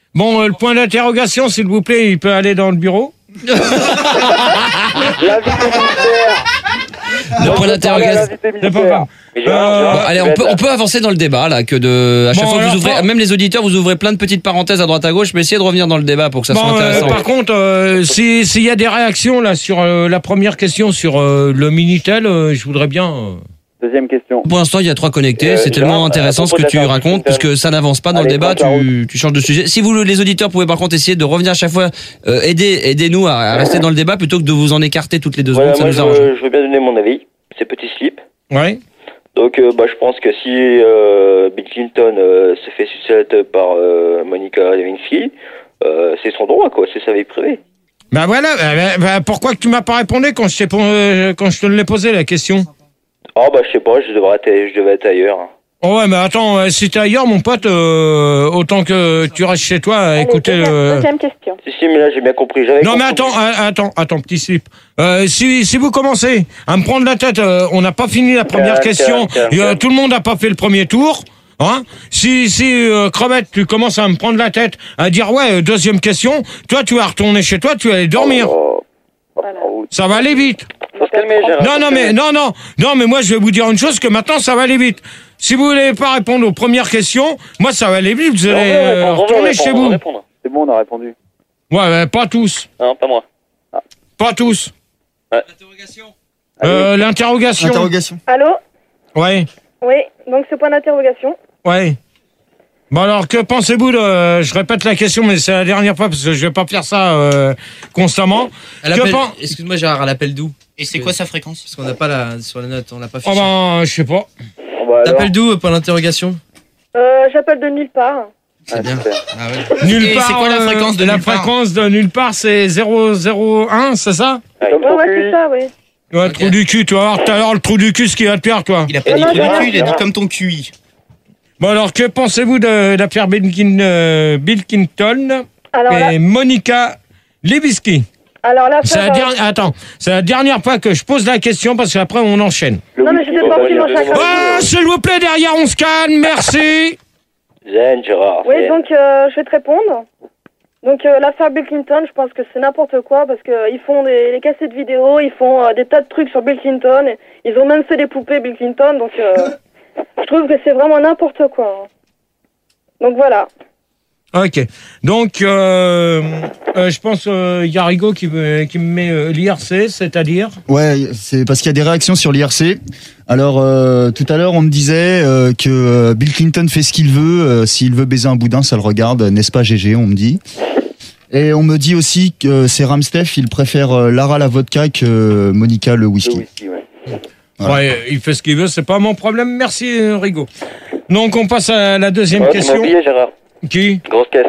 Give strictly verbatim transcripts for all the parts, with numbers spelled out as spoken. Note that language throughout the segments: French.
Bon, euh, le point d'interrogation, s'il vous plaît, il peut aller dans le bureau. Le point d'interrogation. C'est pas grave. Euh, bon, allez, on peut, on peut avancer dans le débat là, que de à chaque bon, fois que vous ouvrez, alors, même les auditeurs, vous ouvrez plein de petites parenthèses à droite à gauche, mais essayez de revenir dans le débat pour que ça bon, soit intéressant. Euh, par contre, euh, si s'il y a des réactions là sur euh, la première question sur euh, le Minitel, euh, je voudrais bien. Euh... Deuxième question. Pour l'instant, il y a trois connectés. Euh, c'est tellement Gérard, intéressant ce que tu racontes, puisque ça n'avance pas dans Allez, le débat. Tu, tu changes de sujet. Si vous, les auditeurs, pouvez par contre essayer de revenir à chaque fois, euh, aider, aidez-nous à, à rester dans le débat plutôt que de vous en écarter toutes les deux Voilà, secondes. Ça moi, nous je, arrange. je veux bien donner mon avis. C'est petit slip. Ouais. Donc, euh, bah, je pense que si euh, Bill Clinton euh, se fait sucer par euh, Monica Lewinsky, euh, c'est son droit, quoi. C'est sa vie privée. Bah voilà. Bah, bah, pourquoi que tu m'as pas répondu quand je t'ai euh, quand je te l'ai posé la question? Oh, bah, je sais pas. Je devrais être, je devais être ailleurs. Oh ouais, mais attends, euh, si t'es ailleurs, mon pote, euh, autant que tu restes chez toi à écouter. Deuxième, euh... deuxième question. Si, si, mais là, j'ai bien compris. J'avais Non, mais compris. attends, euh, attends, attends, petit slip. Euh, si, si vous commencez à me prendre la tête, euh, on n'a pas fini la première Calme, question. calme, calme, Et, euh, calme. tout le monde n'a pas fait le premier tour. Hein? Si, si euh, Crevette, tu commences à me prendre la tête, à dire ouais, euh, deuxième question, toi, tu vas retourner chez toi, tu vas aller dormir. Oh, oh, Voilà. oh, Ça va aller vite. faut se calmer, Gérard. Non, non, mais non, non, non, mais moi, je vais vous dire une chose, que maintenant, ça va aller vite. Si vous voulez pas répondre aux premières questions, moi, ça va aller vite. Vous On allez veut euh, répondre, on veut retourner répondre, chez on veut vous. répondre. C'est bon, on a répondu. Ouais, ouais, pas tous, Non, pas moi. pas tous. Interrogation. Euh, l'interrogation. Interrogation. Allô? Ouais. Oui, donc ce point d'interrogation. Ouais. Bon alors, que pensez-vous de... Je répète la question, mais c'est la dernière fois, parce que je vais pas faire ça euh, constamment. Elle Que appelle- pen- Excuse-moi Gérard, elle appelle d'où? Et c'est quoi sa fréquence? Parce qu'on n'a pas la sur la note, on l'a pas Oh fiché. ben, je sais pas. Bon, bah, alors. T'appelles d'où, point d'interrogation? Euh, j'appelle de nulle part. C'est Ah, bien. super. Ah ouais. Nulle Et part. c'est quoi la euh, fréquence de La nulle part fréquence de nulle part, c'est zéro zéro un, c'est ça? Comme Ouais, ton ouais, Q I. c'est ça, oui. Ouais, Ok. trou du cul, tu vas voir tout à l'heure le trou du cul, ce qu'il va te faire, toi. Il a pas Non, dit non, trou du Gérard, cul, il a dit Gérard. comme ton Q I. Bon alors, que pensez-vous de l'affaire Bill Kin- euh, Bill Clinton Alors là, et Monica Lewinsky? alors là, C'est la dernière... Attends, c'est la dernière fois que je pose la question, parce qu'après, on enchaîne. Le Non, mais whisky, je sais on pas va si dire mon deux chakra- mots. Ah, s'il vous plaît, derrière, on se calme, merci. Zen, Gérard. Oui, zen. donc euh, je vais te répondre. Donc euh, l'affaire Bill Clinton, je pense que c'est n'importe quoi parce qu'ils font des, des cassettes vidéo, ils font euh, des tas de trucs sur Bill Clinton. Et ils ont même fait des poupées Bill Clinton, donc euh, je trouve que c'est vraiment n'importe quoi. Donc voilà. Ok. Donc, euh, euh, je pense euh, il y a Rigaud qui me, qui me met euh, l'I R C, c'est-à-dire... Ouais, c'est parce qu'il y a des réactions sur l'I R C. Alors, euh, tout à l'heure, on me disait euh, que euh, Bill Clinton fait ce qu'il veut. Euh, S'il veut baiser un boudin, ça le regarde. N'est-ce pas, G G, on me dit. Et on me dit aussi que euh, c'est Ramstef, il préfère euh, Lara la vodka que euh, Monica le Le whisky. whisky, ouais. Voilà. Ouais, il fait ce qu'il veut, c'est pas mon problème. Merci, euh, Rigaud. Donc, on passe à la deuxième Ouais, tu m'as question. oublié, Gérard. Qui? Grosse caisse.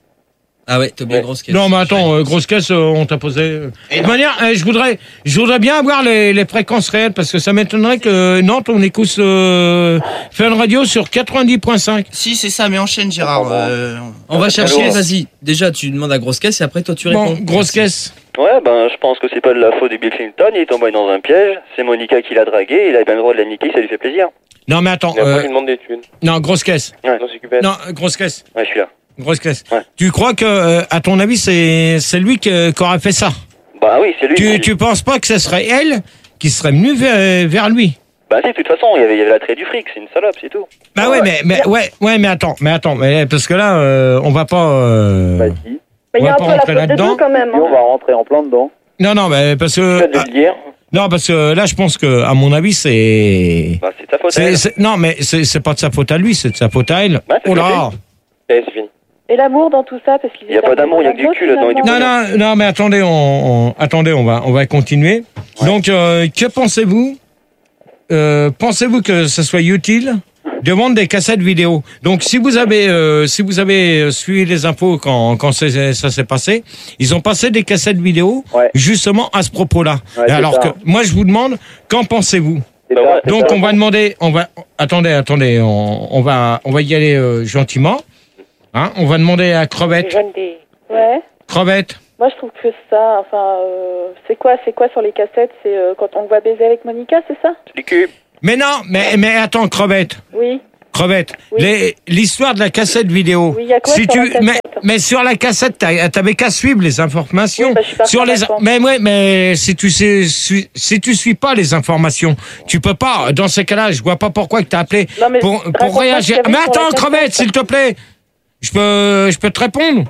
Ah ouais, t'as bien Ouais. grosse caisse. Non, mais attends, euh, grosse caisse, euh, on t'a posé... euh. De toute manière, euh, je voudrais, je voudrais bien avoir les, les fréquences réelles, parce que ça m'étonnerait que euh, Nantes, on écoute euh, Fun Radio sur quatre-vingt-dix virgule cinq. Si, c'est ça, mais enchaîne, Gérard. Euh, On va chercher, Alors. vas-y. Déjà, tu demandes à grosse caisse et après toi tu réponds. Bon, grosse caisse. Ouais, ben, je pense que c'est pas de la faute de Bill Clinton. Il est tombé dans un piège. C'est Monica qui l'a dragué. Il a bien le droit de la niquer, ça lui fait plaisir. Non, mais attends, Et après, euh, il lui demande des thunes. non, grosse caisse. Ouais, non, c'est cupide. Non, euh, grosse caisse. Ouais, je suis là. Grosse caisse. Ouais. Tu crois que, euh, à ton avis, c'est c'est lui qui, qui aurait fait ça? Bah oui, c'est lui. Tu, tu penses pas que ce serait elle qui serait venue vers, vers lui? Bah si, de toute façon, il y avait, il y avait l'attrait du fric. C'est une salope, c'est tout. Bah ouais, mais, mais ouais, ouais, mais attends, mais attends, mais parce que là, euh, on va pas. Euh... Bah si. Mais il y On a va un pas peu la rentrer faute des là-dedans. deux quand même. Et on Hein. va rentrer en plein dedans. Non, non, mais parce que Faites de ah, le dire. non, parce que là, je pense que, à mon avis, c'est. Bah c'est ta faute. c'est- elle. c'est- Non, mais c'est c'est pas de sa faute à lui, c'est de sa faute à elle. Ouais, c'est Oh là. Eh, c'est fini. Et l'amour dans tout ça, parce qu'il Il y a pas d'amour, il y a que du cul là-dedans et du Non, non, non, mais attendez, on, on- attendez, on va, on va continuer. Donc, euh, que pensez-vous euh, Pensez-vous que ce soit utile de vendre des cassettes vidéo? Donc, si vous avez, euh, si vous avez suivi les infos quand, quand c'est- ça s'est passé, ils ont passé des cassettes vidéo Ouais. justement à ce propos-là. Ouais, Et c'est alors ça. que, moi, je vous demande, qu'en pensez-vous? C'est Bah ça, ouais. c'est Donc, ça. on va demander, on va, attendez, attendez, on, on va, on va y aller euh, gentiment. Hein, on va demander à Crevette. Ouais. Crevette. Moi, je trouve que ça, enfin, euh, c'est quoi, c'est quoi sur les cassettes? C'est euh, quand on le voit baiser avec Monica, c'est ça? C'est du cul. Mais non, mais, mais attends, Crevette. Oui. Crevette. Crevette, Oui. les- l'histoire de la cassette vidéo. Oui, il y a quoi si sur tu, la cassette mais, mais sur la cassette, t'as- t'avais qu'à suivre les informations. Oui, bah, je suis partie sur en les, vacances. mais ouais, mais si tu sais, si, si tu suis pas les informations, tu peux pas. Dans ces cas-là, je vois pas pourquoi que t'as appelé Non, mais pour, raconte-moi pour ce réagir. qu'il y avait Mais sur la attends, cassette. Crevette, s'il te plaît. Je peux, je peux te répondre.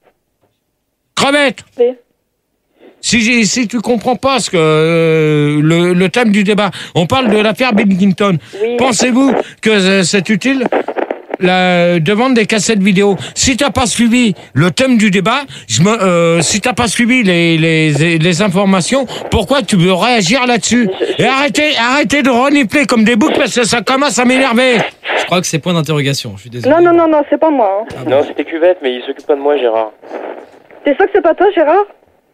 Crevette. Oui. Si, j'ai- si tu comprends pas ce que euh, le, le thème du débat, on parle de l'affaire Bill Clinton. Oui. Pensez-vous que euh, c'est utile la, de vendre des cassettes vidéo? Si t'as pas suivi le thème du débat, je me, euh, si t'as pas suivi les, les, les informations, pourquoi tu veux réagir là-dessus? Et arrêtez, arrêtez de renifler comme des boucs parce que ça commence à m'énerver. Je crois que c'est point d'interrogation. Je suis désolé. Non, non, non, non, c'est pas moi. Hein. Ah bon. Non, c'était Cuvette, mais il s'occupe pas de moi, Gérard. T'es sûr que c'est pas toi, Gérard?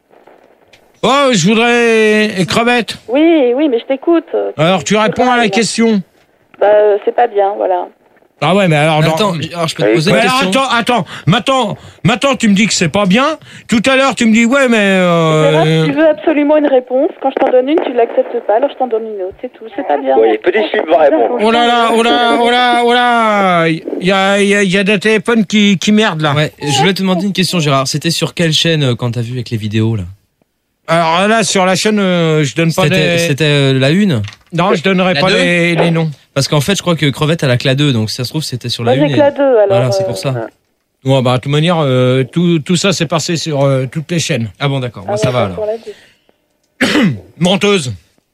Oh, je voudrais crevette. Oui, oui, mais je t'écoute. Alors tu réponds à la question. Bah, euh, c'est pas bien, voilà. Ah ouais, mais alors... Mais dans- attends, alors je peux te poser Mais une alors, question. attends, attends, maintenant, maintenant tu me dis que c'est pas bien. Tout à l'heure tu me dis ouais mais Gérard, euh, tu veux absolument une réponse. Quand je t'en donne une, tu l'acceptes pas, alors je t'en donne une autre, c'est tout. C'est pas bien. Ouais, peut-être qu'il va répondre. oh là là, oh là, oh là, oh là, il y a, il y a, il y a des téléphones qui, qui merdent là. Ouais, je voulais te demander une question, Gérard. C'était sur quelle chaîne euh, quand t'as vu avec les vidéos là? Alors là sur la chaîne, euh, je donne pas C'était des, c'était, euh, la une? non, je donnerai La pas deux les, les noms. Parce qu'en fait, je crois que Crevette elle a que la deux, donc si ça se trouve c'était sur la Moi, une. j'ai et- que la deux, alors. Voilà, c'est euh, pour ça. Bon bah de toute manière, euh, tout, tout ça c'est passé sur euh, toutes les chaînes. Ah bon, d'accord. Bon, ah ça ouais, va pour alors. la deux. Menteuse.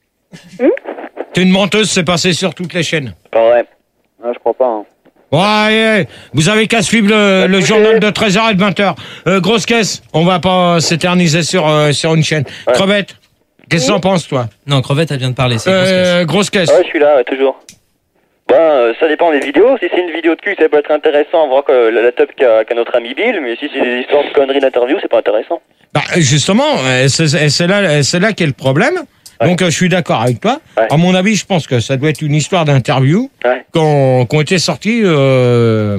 Hum T'es une menteuse, c'est passé sur toutes les chaînes. Pas vrai. Non, je crois pas. Hein. Ouais, vous avez qu'à suivre le, le journal de treize heures et de vingt heures. Euh, grosse caisse, on va pas s'éterniser sur, euh, sur une chaîne. Ouais. Crevette, qu'est-ce que t'en penses, toi? Non, Crevette elle vient de parler. C'est grosse caisse. Euh, grosse caisse. Ouais, je suis là, ouais, toujours. Ben, euh, ça dépend des vidéos. Si c'est une vidéo de cul, ça peut être intéressant, voir que la, la top qu'a qu'a notre ami Bill, mais si c'est des histoires de conneries d'interview, c'est pas intéressant. Bah, justement, euh, c'est c'est là, c'est là qu'est le problème. Ouais. Donc, euh, je suis d'accord avec toi. Ouais. À mon avis, je pense que ça doit être une histoire d'interview Ouais. qui ont qui ont été sorties euh,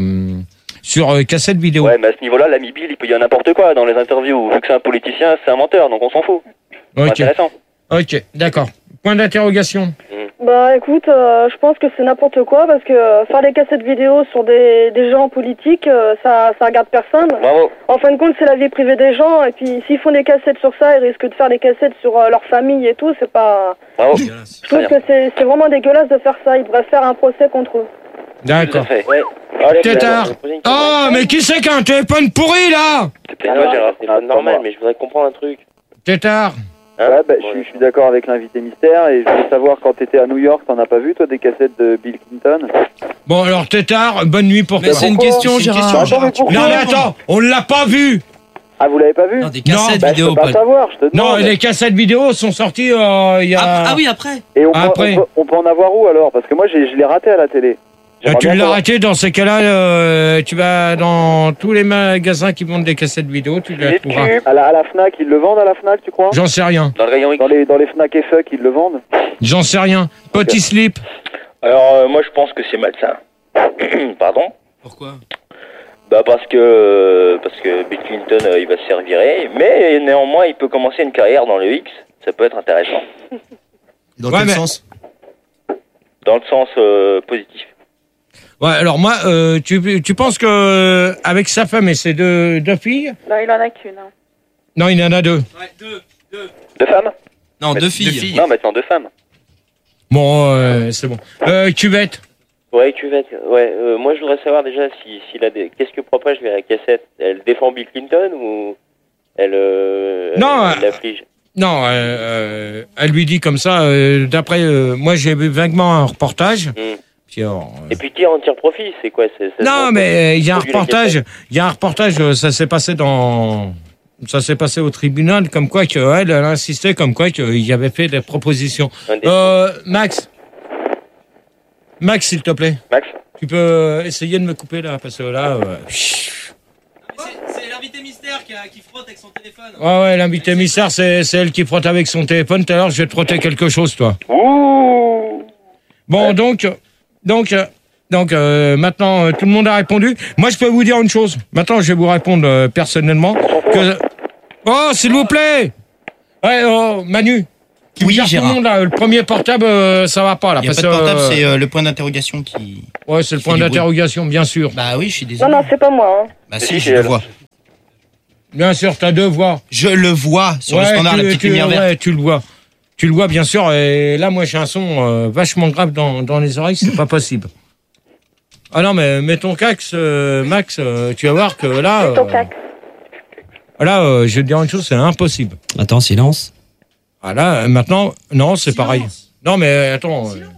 sur euh, cassette vidéo. Ouais, mais à ce niveau-là, l'ami Bill, il peut dire n'importe quoi dans les interviews. Vu que c'est un politicien, c'est un menteur, donc on s'en fout. C'est Ok, intéressant. ok, d'accord. Point d'interrogation. Bah écoute, euh, je pense que c'est n'importe quoi parce que euh, faire des cassettes vidéo sur des, des gens politiques, euh, ça, ça regarde personne. Bravo. En fin de compte, c'est la vie privée des gens et puis s'ils font des cassettes sur ça, ils risquent de faire des cassettes sur euh, leur famille et tout. C'est pas. Bravo. Je trouve que c'est c'est vraiment dégueulasse de faire ça. Ils devraient faire un procès contre eux. Tout à D'accord. fait. Ouais. Allez, Tétard. je vais poser une question. Oh, mais qui c'est qui a un téléphone pourri, là? C'est peut-être moi, Gérard. C'est pas normal, mais je voudrais comprendre un truc. Tétard. Hein Ouais, bah, je suis- je suis d'accord avec l'invité mystère et je voulais savoir quand t'étais à New York, t'en as pas vu toi des cassettes de Bill Clinton? Bon, alors, Tétard, bonne nuit pour Mais toi. c'est une question, C'est une Gérard. question, Gérard. Attends, mais Non, pourquoi mais attends, on l'a pas vu. Ah, vous l'avez pas vu? Non, des cassettes Bah, je vidéo. peux pas pas- savoir, je te Non, demande. les cassettes vidéo sont sorties euh, il y a... Ah, ah oui, après. Et on peut, Après. on, peut, on peut en avoir où alors? Parce que moi, j'ai- je l'ai raté à la télé. Ah, J'aimerais tu bien l'as savoir. raté, dans ces cas-là, euh, tu vas dans tous les magasins qui vendent des cassettes vidéo, tu les Les trouveras. cubes. À la, à la Fnac, ils le vendent à la Fnac, tu crois? J'en sais rien, Dans le rayon X. Dans les, dans les Fnac et Fuck, ils le vendent? j'en sais rien. Petit slip. Alors, euh, moi, je pense que c'est malsain. Pardon? Pourquoi? Bah parce que euh, parce que Bill Clinton euh, il va se faire virer, mais néanmoins il peut commencer une carrière dans le X, ça peut être intéressant, Dans Ouais, quel mais- sens? dans le sens euh, positif. Ouais, alors moi, euh, tu, tu penses que euh, avec sa femme et ses deux, deux filles... Non, il en a qu'une. Hein. Non, il y en a deux. Ouais, deux, deux. Deux femmes? Non, Mais- deux filles. deux filles. Non, maintenant deux femmes. Bon, euh, c'est bon. Euh, cuvette. Ouais, Cuvette. Ouais, euh, moi je voudrais savoir déjà si s'il a des... qu'est-ce que propage vers la cassette. Elle défend Bill Clinton ou elle euh, Non, elle, elle l'afflige. Non, euh, euh, elle lui dit comme ça, euh, d'après... euh, moi, j'ai vu vaguement un reportage. Mm. Puis, alors, euh, Et puis tire en tire profit, c'est quoi c'est, c'est- non, c'est- mais il y a un produit la reportage, cassette. il y a un reportage, euh, ça s'est passé dans, ça s'est passé au tribunal, comme quoi que elle, elle insistait, comme quoi qu'il y avait fait des propositions. Un des- Euh, Max, Max, s'il te plaît, Max. tu peux essayer de me couper là, parce que là, euh, C'est l'invité mystère qui, qui frotte avec son téléphone. ouais, ouais, l'invité mystère, c'est, c'est elle qui frotte avec son téléphone. Tout à l'heure, je vais te frotter quelque chose, toi. Ouh. Bon, donc, donc, euh, donc, euh, maintenant, euh, tout le monde a répondu. Moi, je peux vous dire une chose. Maintenant, je vais vous répondre euh, personnellement. Que... Oh, s'il vous plaît. Ouais, oh, Manu. Tu Oui, regardes tout le Gérard. monde, là, le premier portable, euh, ça va pas là. Il n'y a parce pas de que, portable, euh, c'est euh, le point d'interrogation qui. Ouais, c'est le point du bruit. d'interrogation, bien sûr. Bah oui, je suis Non, désolé. non, c'est pas moi. Hein. Bah Si, si, si, je le elle. vois. Bien sûr, t'as deux voix. Je le vois sur le Ouais, standard, tu, la petite tu- lumière verte. ouais, tu le vois. Tu le vois, bien sûr. Et là, moi, j'ai un son euh, vachement grave dans, dans les oreilles, c'est pas possible. Ah non, mais mets ton cax, euh, Max, euh, tu vas voir que là... Ton euh, cac. là, euh, je vais te dire une chose, c'est impossible. Attends, silence. Ah là, euh, maintenant, non, c'est pareil. Non, mais euh, attends... euh.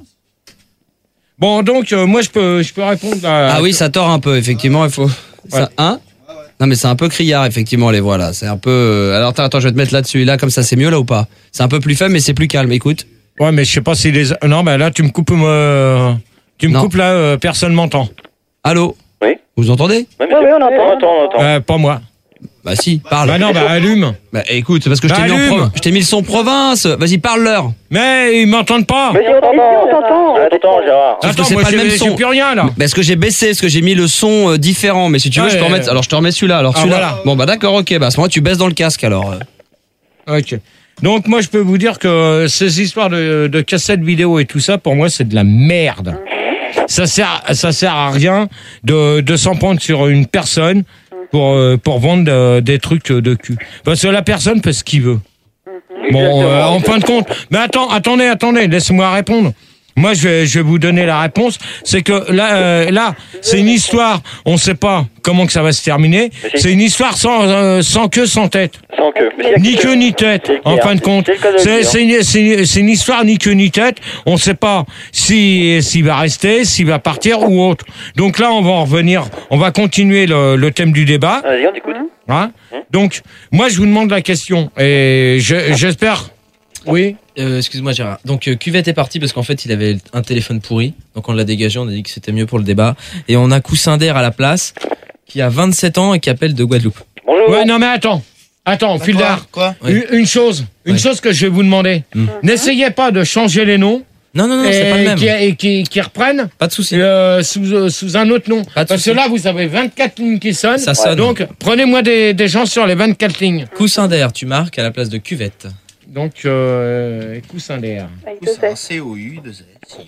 Bon, donc, euh, moi, je peux, je peux répondre à... Ah oui, ça tord un peu, effectivement, il faut... Ça, hein Non mais c'est un peu criard, effectivement, les voix là. C'est un peu... euh, Alors attends, attends, je vais te mettre là-dessus. Là, comme ça, c'est mieux là ou pas? C'est un peu plus faible, mais c'est plus calme, écoute. Ouais, mais je sais pas si les... Non, mais là, tu me coupes... euh, Tu me Non. coupes là, euh, personne m'entend. Allô? Oui. Vous entendez? Ouais, Oui, oui, on entend. On entend, on entend. Euh, pas moi. Bah si, parle. Bah non, bah allume. Bah écoute, c'est parce que je t'ai Bah, mis, en allume. pro- je t'ai mis le son province. Vas-y, parle-leur. Mais ils m'entendent pas. Mais si on Ici, on t'entend. t'entend. Ah, t'entends, Gérard. Sauf que Attends, c'est moi, pas le j'ai même j'ai son. plus rien là. Parce que j'ai baissé, parce que j'ai mis le son euh, différent. Mais si tu veux, Ah, je peux ouais. remettre. Alors je te remets celui-là. Alors Ah, celui-là. voilà. Bon bah d'accord, ok. Bah à ce moment-là, tu baisses dans le casque alors. euh. Ok. Donc moi je peux vous dire que ces histoires de, de cassettes vidéo et tout ça, pour moi c'est de la merde. Ça sert, ça sert à rien de, de s'en prendre sur une personne pour, euh, pour vendre euh, des trucs de cul. Parce que la personne fait ce qu'il veut. Bon, euh, en fin de compte, mais attends, attendez, attendez, laissez-moi répondre. Moi, je vais, je vais vous donner la réponse. C'est que là, euh, là, c'est une histoire. On ne sait pas comment que ça va se terminer. C'est une histoire sans, euh, sans queue, sans tête. Sans queue. Mais c'est- Ni queue ni tête, C'est en clair. fin de compte. C'est le cas de le C'est dire. c'est une, c'est une- c'est une histoire ni queue ni tête. On ne sait pas si s'il va rester, s'il va partir ou autre. Donc là, on va en revenir. On va continuer le, le thème du débat. Vas-y, on t'écoute. Hein. Donc, moi, je vous demande la question et je- j'espère. Oui. Euh, excuse-moi Gérard. Donc euh, Cuvette est parti parce qu'en fait il avait un téléphone pourri. Donc on l'a dégagé, on a dit que c'était mieux pour le débat. Et on a Coussin d'air à la place, qui a vingt-sept ans et qui appelle de Guadeloupe. Bonjour. Ouais, non mais attends, attends, Bah, Fildar. Quoi, quoi Oui. Une, une chose, une Ouais. chose que je vais vous demander. Mm. N'essayez pas de changer les noms Non, non, non, c'est pas le et même. qui, et qui, qui reprennent Pas de souci. euh, sous, euh, sous un autre nom. Pas de Parce souci. que là, vous avez vingt-quatre lignes qui sonnent. Ça sonne. Donc, prenez-moi des, des gens sur les vingt-quatre lignes. Coussin d'air, tu marques à la place de Cuvette. Donc, euh, coussin d'air. Avec deux C'est un S. C O U, deux S.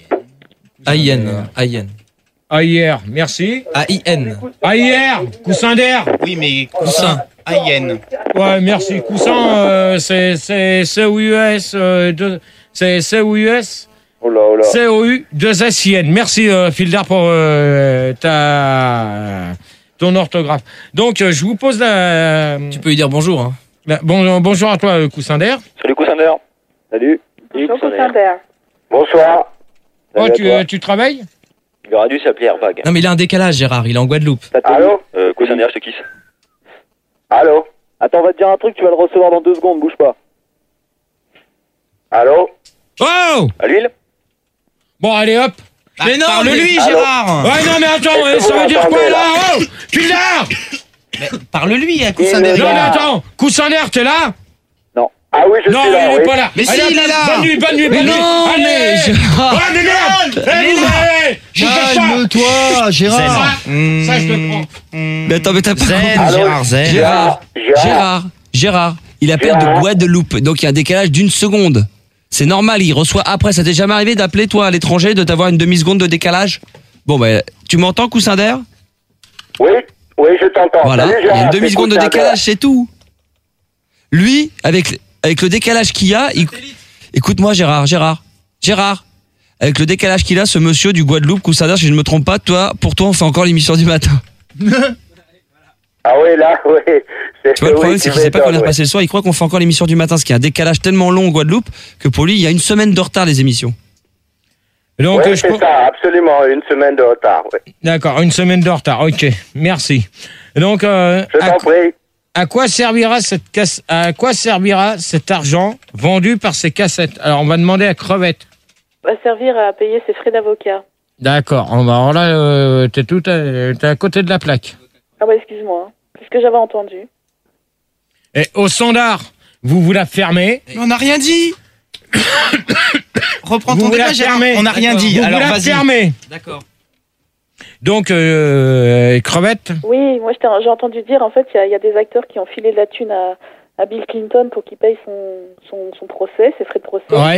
A I N. A I N. A I R, merci. A I N. A I R, coussin d'air. Oui, mais Coussin. A I N. Ouais, merci. Coussin, euh, c'est c'est C O U S, euh, deux- c'est C O U S. Oh là, oh là. C O U deux S I N. Merci euh, Fildar pour euh, ta ton orthographe. Donc euh, je vous pose la, Tu peux lui dire bonjour. Hein. la- bon, bonjour à toi euh, Coussin d'air. Salut, Coussin d'air. Salut. Bonjour, Coussin d'air. Bonsoir. Oh, Salut à tu, toi. euh, tu travailles? Il aurait dû s'appeler Airbag. Non mais il a un décalage Gérard, il est en Guadeloupe. Ça te dit Allô Euh, Coussin d'air, je te kiss. Allô Attends, on va te dire un truc, tu vas le recevoir dans deux secondes, bouge pas. Allô Oh. À l'huile? Bon allez hop. Mais non, parle-lui, Gérard. Ouais non mais attends, Est-ce que ça vous veut dire quoi m'entendez, là? Oh Fildar. Mais parle-lui à Coussin Il d'air. est Non mais là. attends, Coussin d'air, t'es là? Non. Ah oui, je Non, suis là, il est oui. pas là. Mais si, Allez, il est bonne- là. Bonne nuit, bonne nuit, Mais bonne nuit. non, Allez. mais Gérard. Ouais, mais merde. Eh, vous, allez, je fais ça. Calme-toi, Gérard. Ça, ça, je te prends. Mais attends, mais t'as pas Zen, Allô Gérard, Zen. Gérard, Gérard. Gérard, Gérard, il appelle de Gérard. Guadeloupe, donc il y a un décalage d'une seconde. C'est normal, il reçoit après. Ça t'est jamais arrivé d'appeler toi à l'étranger, de t'avoir une demi-seconde de décalage? Bon ben, tu m'entends, Coussin d'air? Oui, oui, je t'entends. Voilà, Salut, il y a Gérard, une c'est demi-seconde de Coussin décalage, c'est tout. Lui, avec, avec le décalage qu'il y a, il- écoute-moi Gérard, Gérard, Gérard, avec le décalage qu'il a, ce monsieur du Guadeloupe, Coussin d'air, si je ne me trompe pas, toi, pour toi, on fait encore l'émission du matin. d'air. Ah oui, là, oui. C'est- Tu vois, le oui, problème, tu c'est qu'il sait pas qu'on est m'étonnes, repassé le soir, il croit qu'on fait encore l'émission du matin, ce qui est un décalage tellement long au Guadeloupe, que pour lui, il y a une semaine de retard, les émissions. Donc, Oui, euh, je c'est peux- ça, absolument, une semaine de retard, oui. D'accord, une semaine de retard. Ok, merci. Donc, euh, Je à, t'en prie. à quoi servira cette casse À quoi servira cet argent vendu par ces cassettes? Alors, on va demander à Crevette. Va servir à payer ses frais d'avocat. D'accord. On va. Alors là, euh, t'es tout, à, t'es à côté de la plaque. Ah ouais, excuse-moi. hein. C'est ce que j'avais entendu. Et au standard, vous vous la fermez. Mais on n'a rien dit. Reprends Vous ton vous la débat, Gérard. fermez. On n'a rien dit. Vous Alors vous la vas-y. fermez. D'accord. Donc, euh, Crevette. Oui, moi j'étais- j'ai entendu dire, en fait, il y, a- il y a des acteurs qui ont filé de la thune à, à Bill Clinton pour qu'il paye son, son, son procès, ses frais de procès. Ouais.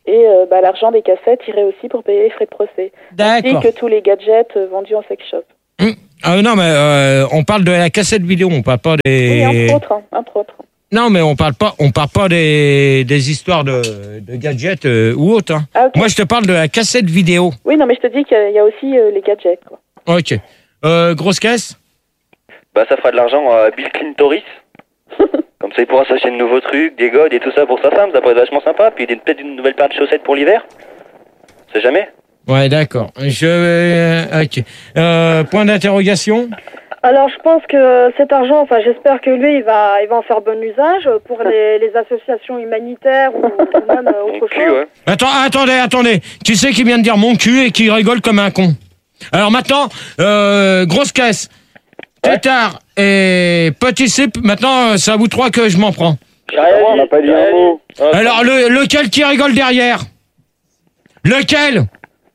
Et euh, bah, l'argent des cassettes irait aussi pour payer les frais de procès. Ainsi D'accord. que tous les gadgets euh, vendus en sex shop. Hum. Ah, non, mais euh, on parle de la cassette vidéo, on parle pas des. Oui, entre autres, hein, entre autres. Non, mais on parle pas, on parle pas des, des histoires de, de gadgets euh, ou autres. Hein. Ah, ok. Moi, je te parle de la cassette vidéo. Oui, non, mais je te dis qu'il y a- il y a aussi euh, les gadgets, quoi. Ok. Euh, grosse caisse. Bah ça fera de l'argent à Bill Clintoris. Comme ça il pourra s'acheter de nouveaux trucs, des godes et tout ça pour sa femme, ça pourrait être vachement sympa. Puis des- peut-être une nouvelle paire de chaussettes pour l'hiver. C'est jamais. Ouais, d'accord. Je. euh, ok. Euh, point d'interrogation. Alors je pense que cet argent, enfin j'espère que lui il va, il va en faire bon usage pour les, les associations humanitaires ou, ou même euh, autre chose. ouais. Attends, attendez, attendez. Tu sais qui vient de dire mon cul et qui rigole comme un con. Alors maintenant, euh, grosse caisse. Tétard et petit slip. Maintenant, c'est à vous trois que je m'en prends. On n'a pas dit un mot. Alors, le, lequel qui rigole derrière? Lequel?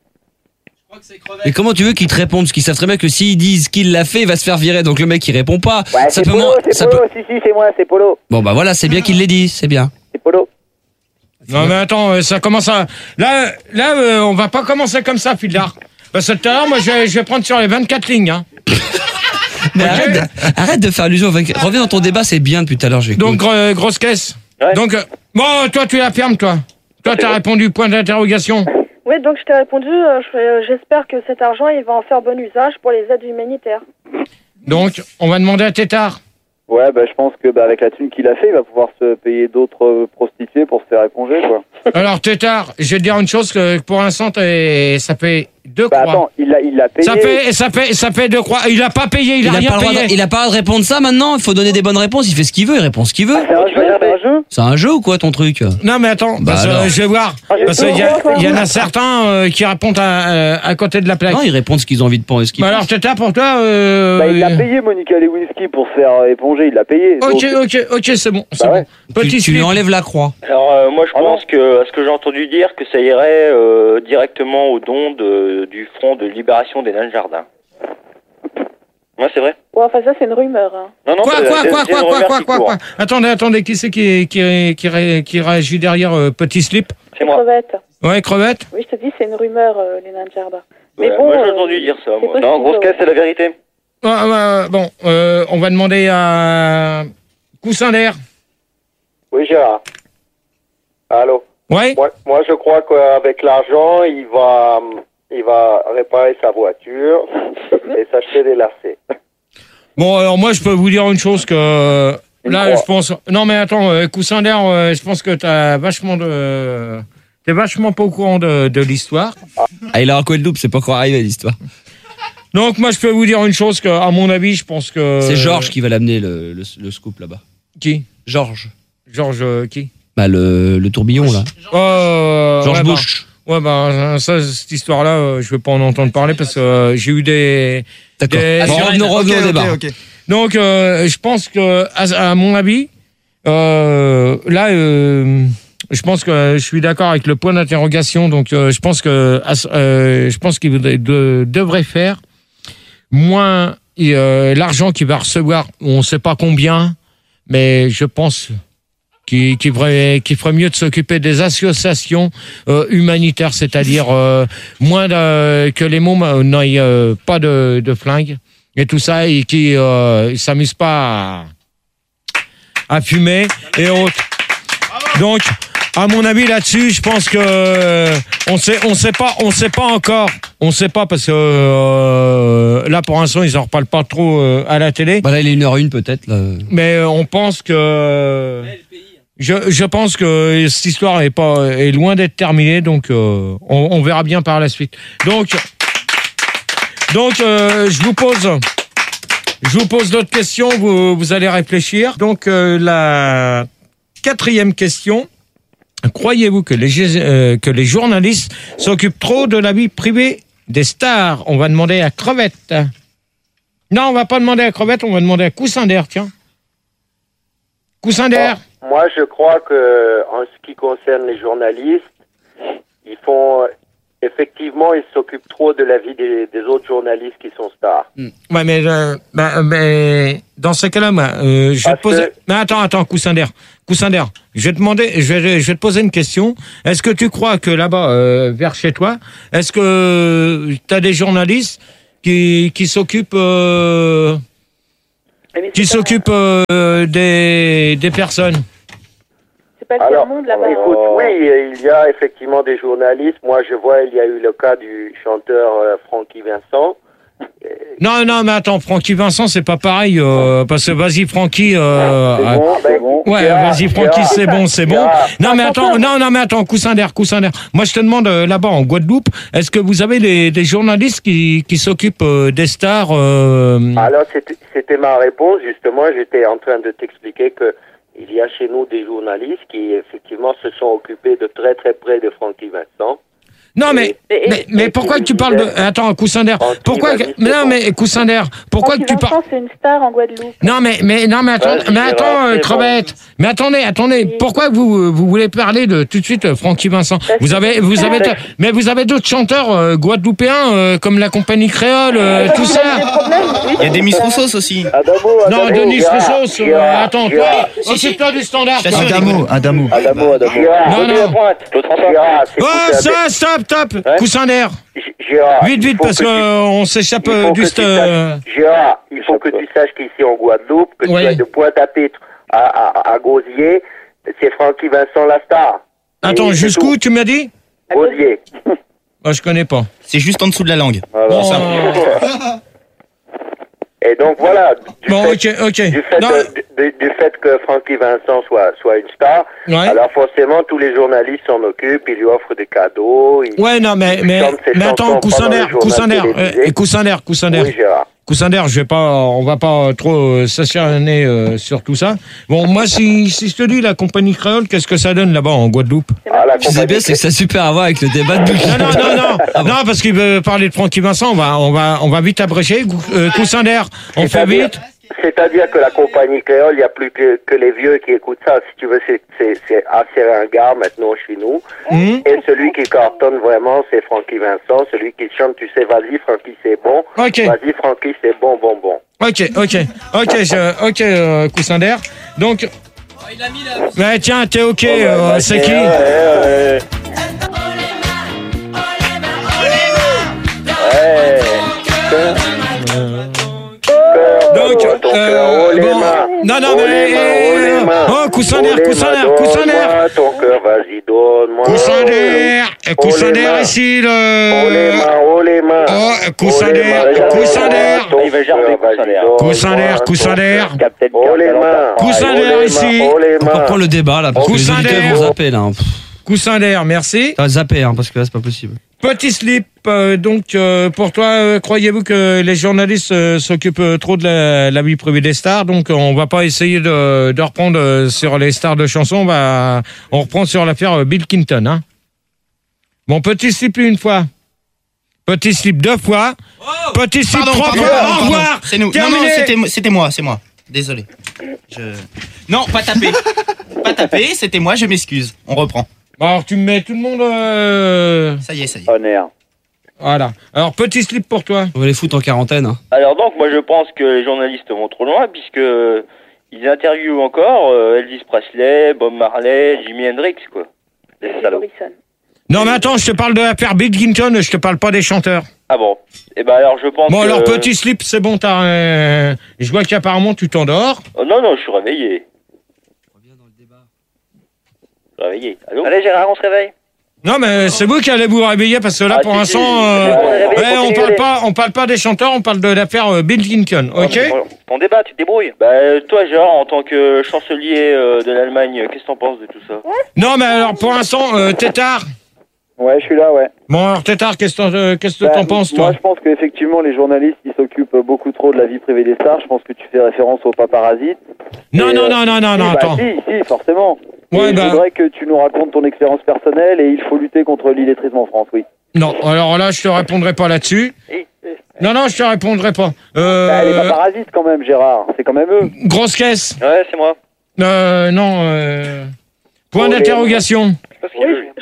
Et comment tu veux qu'ils te répondent? Parce qu'ils savent très bien que s'ils disent qu'il l'a fait, il va se faire virer. Donc le mec il répond pas. Ouais, c'est Polo, Simplement- c'est ça Polo, peut- si, si, c'est moi, c'est Polo. Bon bah voilà, c'est bien qu'il l'ait dit, c'est bien. C'est Polo. Non mais attends, euh, ça commence à... Là, là euh, on va pas commencer comme ça, Fildar. Parce que tout à l'heure, moi, je vais, je vais prendre sur les vingt-quatre lignes. Hein. Mais Ok. arrête, de, arrête de faire allusion. au- Reviens dans ton débat, c'est bien depuis tout à l'heure. j'écoute. Donc, gro- grosse caisse. Ouais. Donc, euh, bon, toi, tu la fermes, toi. Toi, t'as répondu, point d'interrogation. Oui, donc je t'ai répondu, euh, je- euh, j'espère que cet argent il va en faire bon usage pour les aides humanitaires. Donc, on va demander à Tétard. Ouais, bah je pense que bah, avec la thune qu'il a fait, il va pouvoir se payer d'autres euh, prostituées pour se faire éponger, quoi. Alors, Tétard, je vais te dire une chose, que pour l'instant, t'es- ça fait deux Bah croix. attends, il l'a il l'a payé. Ça fait, ça fait, ça fait deux croix. Il a pas payé, il, Il a a, rien pas le droit payé. de, il a pas le droit de répondre ça maintenant. Il faut donner des bonnes réponses. Il fait ce qu'il veut. Il répond ce qu'il veut. C'est un jeu, c'est un jeu. C'est un jeu ou quoi ton truc? Non, mais attends, Bah parce que, alors. euh, je vais voir. Ah, j'ai Parce tout qu'il y, a- compris. il y en a certains euh, qui répondent à, euh, à côté de la plaque. Non, ils répondent ce qu'ils ont envie de penser. Ce qu'ils Bah alors, Tétard, pour toi... Euh, Bah il l'a payé, Monica Lewinsky, pour se faire euh, éponger, il l'a payé. Ok, Donc, ok, ok, c'est bon. c'est Bah ouais. bon. tu, Petit tu lui slip. enlèves la croix. Alors euh, moi je Ah pense que, à ce que j'ai entendu dire, que ça irait euh, directement au don de, du Front de Libération des Nains de Jardin. Ouais, c'est vrai. Ouais, enfin ça c'est une rumeur. Hein. Non, non, Quoi, c'est- quoi, c'est- quoi, c'est quoi, une quoi, rumeur quoi, qui quoi, court. quoi Attendez, attendez, qui c'est qui, qui, qui, ré- qui réagit derrière euh, Petit Slip? C'est moi. Crevette. Ouais, Crevette. Oui, je te dis, c'est une rumeur, euh, les nains de jardin. Mais Ouais, bon, moi j'ai euh, entendu dire ça, c'est moi. possible, Non, grosse ouais. caisse, c'est la vérité. Ouais, ouais, bon, euh, on va demander à Coussin d'air. Oui, Gérard. Allô. Ouais. Moi, moi, je crois qu'avec l'argent, il va, il va réparer sa voiture et s'acheter des lacets. Bon, alors moi, je peux vous dire une chose que là, je pense. Non, mais attends, euh, Coussin d'air, euh, je pense que t'as vachement de. T'es vachement pas au courant de, de l'histoire. Ah, il a un Guadeloupe, c'est pas encore arrivé l'histoire. Donc, moi, je peux vous dire une chose que, à mon avis, je pense que. C'est Georges qui va l'amener le, le, le scoop là-bas. Qui Georges. Georges euh, qui Bah le, le tourbillon là. Euh, Georges ouais, Bush. Bah, ouais, bah, ça, cette histoire-là, euh, je veux pas en entendre parler parce que euh, j'ai eu des. D'accord. des- Bon, revenons, revenons Ok, au débat. ok, ok. Donc, euh, je pense que, à, à mon avis, euh, là, euh, je pense que je suis d'accord avec le point d'interrogation. Donc, euh, je pense que, à ce- euh, je pense qu'il voudrait- de- devrait faire moins euh, l'argent qu'il va recevoir. On ne sait pas combien, mais je pense qu'il qu'il ferait, qu'il ferait mieux de s'occuper des associations euh, humanitaires, c'est-à-dire euh, moins de, que les mômes euh, n'aient euh, pas de, de flingues et tout ça, et qui euh, ils s'amusent pas à, à fumer et autres. Donc, à mon avis là-dessus, je pense que euh, on sait, on sait pas, on sait pas encore, on sait pas parce que euh, là pour l'instant ils en reparlent pas trop euh, à la télé. Bah là il est une heure une peut-être. Là. Mais euh, on pense que je, je pense que cette histoire est pas est loin d'être terminée, donc euh, on, on verra bien par la suite. Donc donc euh, je vous pose je vous pose d'autres questions, vous vous allez réfléchir. Donc euh, la quatrième question. Croyez-vous que les, euh, que les journalistes s'occupent trop de la vie privée des stars? On va demander à Crevette. Non, on va pas demander à Crevette, on va demander à Coussin d'air, tiens. Coussin d'air. Moi, je crois que en ce qui concerne les journalistes, ils font, effectivement, il s'occupe trop de la vie des, des autres journalistes qui sont stars. Ouais, mais, euh, bah, mais dans ce cas-là, moi, euh, je vais te poser. Mais attends, attends, coussin d'air, coussin d'air. Je vais te demander, je vais, je vais te poser une question. Est-ce que tu crois que là-bas, euh, vers chez toi, est-ce que tu as des journalistes qui qui s'occupent euh, qui s'occupent euh, des des personnes? C'est pas le Alors, monde là-bas. écoute, oui, il y a effectivement des journalistes. Moi, je vois, il y a eu le cas du chanteur euh, Francky Vincent. Non, non, mais attends, Francky Vincent, c'est pas pareil, euh, parce que vas-y, Francky, euh, C'est bon, c'est bon. ouais, Gérard, vas-y, Francky, Gérard, c'est bon, c'est bon. Gérard. Non, mais attends, non, non, mais attends, coussin d'air, coussin d'air. Moi, je te demande, euh, là-bas, en Guadeloupe, est-ce que vous avez des, des journalistes qui, qui s'occupent euh, des stars, euh... Alors, c'était c'était ma réponse, justement. J'étais en train de t'expliquer que il y a chez nous des journalistes qui, effectivement, se sont occupés de très, très près de Francky Vincent. Non, mais, mais, mais pourquoi que tu parles de, attends, coussin d'air, pourquoi, que- mais non, mais, coussin d'air, pourquoi que Francky tu parles, Vincent, c'est une star en Guadeloupe. non, mais, mais, non, mais attends, Vas-y, mais Gérard, attends, euh, c'est crevette, mais attendez, attendez, pourquoi vous, vous voulez parler de, tout de suite, euh, Francky Vincent? Vous avez, vous avez, mais vous avez d'autres chanteurs, euh, guadeloupéens, euh, comme la compagnie créole, euh, tout ça. Il y a Demis Roussos aussi. Adamo, Non, Adamo, Denis Gérard, Roussos, euh, Gérard, attends, Gérard. toi, oh, c'est toi du standard. Je toi. t'assure, Adamo, Adamo. Adamo, Adamo. Gérard, Non, non. Claude François. Gérard, c'est Oh, écoute, ça, stop, stop, Ouais. coussin d'air. G- Gérard, Vite, il vite, faut parce que tu- qu'on s'échappe il faut euh, que du tu st- euh, saches- Gérard, il faut que tu saches qu'ici en Guadeloupe, que Oui. tu as de Pointe-à-Pitre à, à, à Gauzier, c'est Francky Vincent la star. Attends, Et c'est jusqu'où tu m'as dit? tout. Gauzier. Moi, je connais pas. C'est juste en dessous de la langue. Bon, ça. Et donc voilà, du, bon, fait, ok, ok. du, fait Non, de- du- du fait que Francky Vincent soit, soit une star, Ouais. alors forcément tous les journalistes s'en occupent, ils lui offrent des cadeaux. Ils, ouais, non, mais, ils mais, chantent ses mais attends, chansons coussin pendant d'air, le journal coussin d'air, télévisé. euh, et coussin d'air, coussin d'air. Oui, Gérard. Coussin d'air, je vais pas, on va pas trop euh, s'acharner euh, sur tout ça. Bon, moi, si, si je te dis la compagnie créole, qu'est-ce que ça donne là-bas en Guadeloupe? Ah, la Tu sais compagnie bien, c'est que ça a super à voir avec le débat de Bill Non, non, Clinton. non, non, non, parce qu'il veut parler de Francky Vincent, on va, on va, on va vite abréger. Euh, coussin d'air, on fait C'est-à-dire- vite. C'est-à-dire que la compagnie créole, il n'y a plus que, que les vieux qui écoutent ça. Si tu veux, c'est, c'est, c'est assez ringard maintenant chez nous. Hum. Et celui qui cartonne vraiment, c'est Francky Vincent. Celui qui chante, tu sais, vas-y Francky, c'est bon. Ok. Vas-y Francky, c'est bon, bon, bon. Ok, ok, ok, je, ok, euh, coussin d'air. Donc, ouais, tiens, t'es ok, euh, c'est qui? Ouais, Donc, ton cœur, euh, oh, les bon, mains. non, non, Oh, mais, les mains, oh, les mains. oh, coussin Oh, d'air, les coussin mains, d'air, coussin d'air. donne-moi ton cœur, vas-y, donne-moi. Coussin d'air, Oh, coussin les d'air mains. ici, Oh les le... mains, oh les mains. Oh, coussin Oh, les d'air, mains. coussin d'air. Ton Il va gerber, cœur, coussin vas-y, d'air. donne-moi Coussin d'air, ton coussin cœur. d'air. Captain Oh les Carl, mains. Coussin Oh, d'air les ici. mains, Oh les On mains. reprend le débat là, parce que les Coussin auditeurs d'air. vont zapper là. Pff, Coussin d'air, merci. t'as zappé, hein, parce que là, c'est pas possible. Petit slip, euh, donc euh, pour toi, euh, croyez-vous que les journalistes euh, s'occupent euh, trop de la, la vie privée des stars? Donc on va pas essayer de, de reprendre euh, sur les stars de chansons, on va on reprend sur l'affaire euh, Bill Clinton. Hein. Bon, petit slip une fois, petit slip deux fois, petit slip Pardon, trois pardon, fois. pardon, Au pardon. revoir. C'est nous. Non, Terminé. non, c'était, c'était moi, c'est moi. Désolé. Je... Non, pas taper. Pas taper, c'était moi, je m'excuse. On reprend. Bon, alors tu me mets tout le monde. Euh... Ça y est, ça y est. Honneur. Voilà. Alors petit slip pour toi. On va les foutre en quarantaine. Hein. Alors donc, moi je pense que les journalistes vont trop loin puisque euh, ils interviewent encore euh, Elvis Presley, Bob Marley, Jimi Hendrix, quoi. Des salauds. Morrison. Non mais attends, je te parle de l'affaire Bill Clinton, je te parle pas des chanteurs. Ah bon. Eh ben alors je pense Bon que... alors petit slip, c'est bon, t'as. Euh... Je vois qu'apparemment tu t'endors. Oh, non, non, je suis réveillé. Je suis réveillé. Allô? Allez Gérard, on se réveille. Non mais c'est vous qui allez vous réveiller parce que là Ah, pour si, l'instant, si, euh, c'est bon, on est réveillé, ouais, on continuez, parle allez. pas, on parle pas des chanteurs, on parle de l'affaire euh, Bill Clinton, ok? On, on débat, tu te débrouilles. Bah euh, toi Gérard, en tant que chancelier euh, de l'Allemagne, euh, qu'est-ce que t'en penses de tout ça? Non mais alors pour l'instant, euh, Tétard. Ouais, je suis là, ouais. Bon alors Tétard, qu'est-ce que t'en, euh, qu'est-ce que Bah, t'en penses toi? Moi, je pense qu'effectivement, les journalistes, ils s'occupent beaucoup trop de la vie privée des stars. Je pense que tu fais référence aux paparazzi. Non Et, non euh, non non non si, non, bah, attends. Si, si, forcément. Ouais, Et bah- Je voudrais que tu nous racontes ton expérience personnelle et il faut lutter contre l'illettrisme en France, oui. Non, alors là je te répondrai pas là-dessus. Non non, je te répondrai pas. Euh, Bah, les paparazzis, quand même, Gérard. C'est quand même eux. grosse caisse. Ouais, c'est moi. Euh, non. Euh... Point Oh, les- d'interrogation. Parce que je, je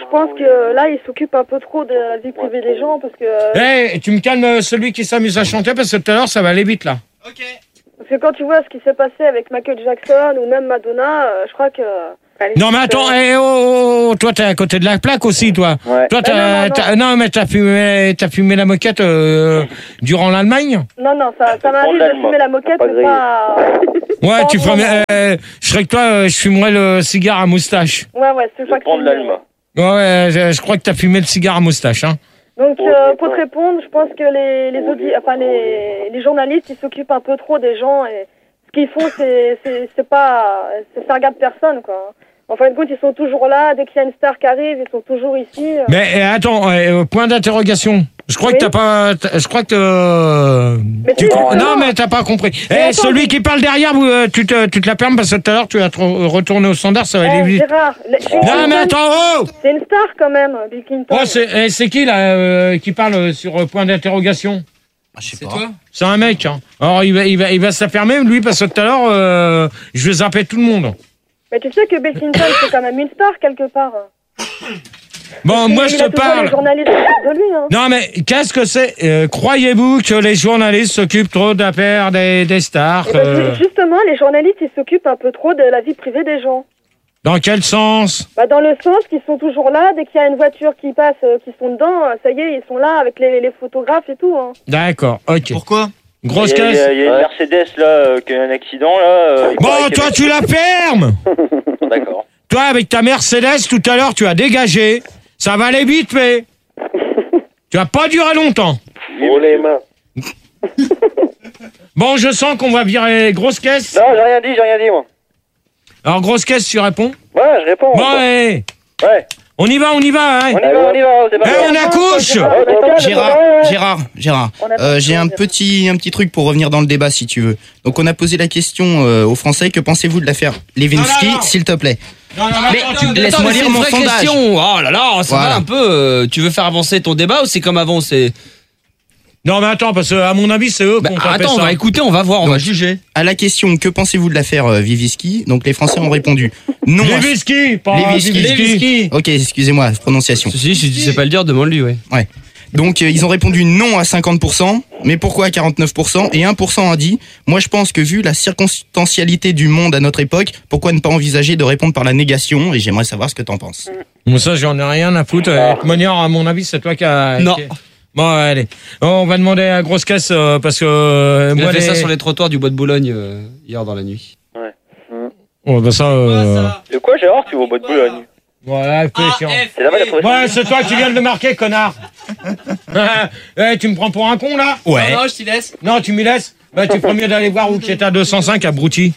je pense que là, il s'occupe un peu trop de la vie privée des gens parce que. Eh, tu me calmes celui qui s'amuse à chanter parce que tout à l'heure ça va aller vite là. Parce que quand tu vois ce qui s'est passé avec Michael Jackson ou même Madonna, euh, je crois que. Non mais attends, eh, oh, oh, oh, toi t'es à côté de la plaque aussi toi. Ouais. Toi t'as, Ah, non, non, t'as- non mais t'as fumé, t'as fumé la moquette euh, durant l'Allemagne. Non, non, ça, ça m'arrive de fumer la moquette, mais pas. Ouais, pas tu en ferais, grand. euh, je serais que toi, euh, je fumerais le cigare à moustache. Ouais, ouais, c'est ça que Prendre c'est. l'Alma. Ouais, ouais, je, je crois que t'as fumé le cigare à moustache, hein. Donc, euh, pour te répondre, je pense que les, les, audi... enfin, les, les journalistes, ils s'occupent un peu trop des gens et ce qu'ils font, c'est, c'est, c'est pas, c'est faire garde personne, quoi. En fin de compte, ils sont toujours là. Dès qu'il y a une star qui arrive, ils sont toujours ici. Mais euh, attends, euh, point d'interrogation. Je crois Oui. que t'as pas, t'as- je crois que euh, Mais tu si, com- non, non, non. mais t'as pas compris. Mais Eh, attends, celui mais- qui parle derrière, vous, euh, tu te, tu te la permes parce que tout à l'heure tu vas te re- retourner au standard, ça va aller Eh, vite. Gérard, le- Bill Non, Clinton, mais attends, oh, c'est une star quand même, Bill Clinton. oh, c'est, eh, c'est qui là euh, qui parle euh, sur euh, point d'interrogation? Ah, je sais C'est pas. toi? C'est un mec. Hein. Alors il va, il va, il va se la fermer lui parce que tout à l'heure, euh, je vais zapper tout le monde. Mais tu sais que Bill Clinton, c'est quand même une star quelque part. Bon, moi Il je a te toujours parle. les journalistes de lui, hein. Non mais qu'est-ce que c'est euh, croyez-vous que les journalistes s'occupent trop d'affaires des, des stars Eh ben, euh, ju- justement, les journalistes, ils s'occupent un peu trop de la vie privée des gens. Dans quel sens? Bah, dans le sens qu'ils sont toujours là, dès qu'il y a une voiture qui passe, euh, qui sont dedans, euh, ça y est, ils sont là avec les, les photographes et tout. Hein. D'accord, ok. Pourquoi? Grosse Il y a, il y caisse. a- il y a une Mercedes là euh, qui a un accident là. euh, il paraît Bon, qu'il y toi a- tu la fermes. D'accord. Toi avec ta Mercedes tout à l'heure tu as dégagé. Ça va aller vite mais tu vas pas durer longtemps. Oh les mains. Bon, je sens qu'on va virer grosse caisse. Non, j'ai rien dit, j'ai rien dit moi. Alors grosse caisse, tu réponds? Ouais, je réponds. Bon, eh, Ouais. on y va, on y va, hein. On y va, on y va, c'est Eh, pas on accouche. Gérard, Gérard, Gérard, On a pas euh, de j'ai un problème. petit, un petit truc pour revenir dans le débat si tu veux. Donc on a posé la question euh, aux Français, que pensez-vous de l'affaire Lewinsky, Non, non, non. s'il te plaît? Non, non, Mais attends, tu- tu- laisse-moi Attends, mais lire c'est une mon vraie sondage. question. Oh là là, ça Voilà. va un peu. euh, tu veux faire avancer ton débat ou c'est comme avant? C'est. Non mais attends, parce que à mon avis c'est eux Bah, qui ont tapé attends, on ça. va écouter, on va voir, on Donc, va juger. À la question que pensez-vous de l'affaire euh, Vivisky, donc les Français ont répondu non. à- Lewinsky, pas Lewinsky. Lewinsky. Ok, excusez-moi, prononciation. Si, si tu sais pas le dire, demande-lui, ouais. Donc euh, ils ont répondu non à cinquante pour cent, mais pourquoi à quarante-neuf pour cent? Et un pour cent a dit, moi je pense que vu la circonstancialité du monde à notre époque, pourquoi ne pas envisager de répondre par la négation? Et j'aimerais savoir ce que t'en penses. Bon, ça, j'en ai rien à foutre. Euh, De toute manière, à mon avis, c'est toi qui a. Non. qui- Bon, allez. On va demander à grosse caisse euh, parce que. euh, Il moi, a fait les- ça sur les trottoirs du bois de Boulogne euh, hier dans la nuit. Oh, bah ça. Euh... De quoi, Gérard, tu vas au bois de Boulogne? Voilà, fais chiant. C'est là-bas la trouvé. Ouais, c'est toi qui viens de le marquer, connard. Eh, tu me prends pour un con, là? Ouais. Non, je t'y laisse. Non, tu m'y laisses? Bah, tu ferais mieux d'aller voir où qui est à deux cent cinq à Brouty.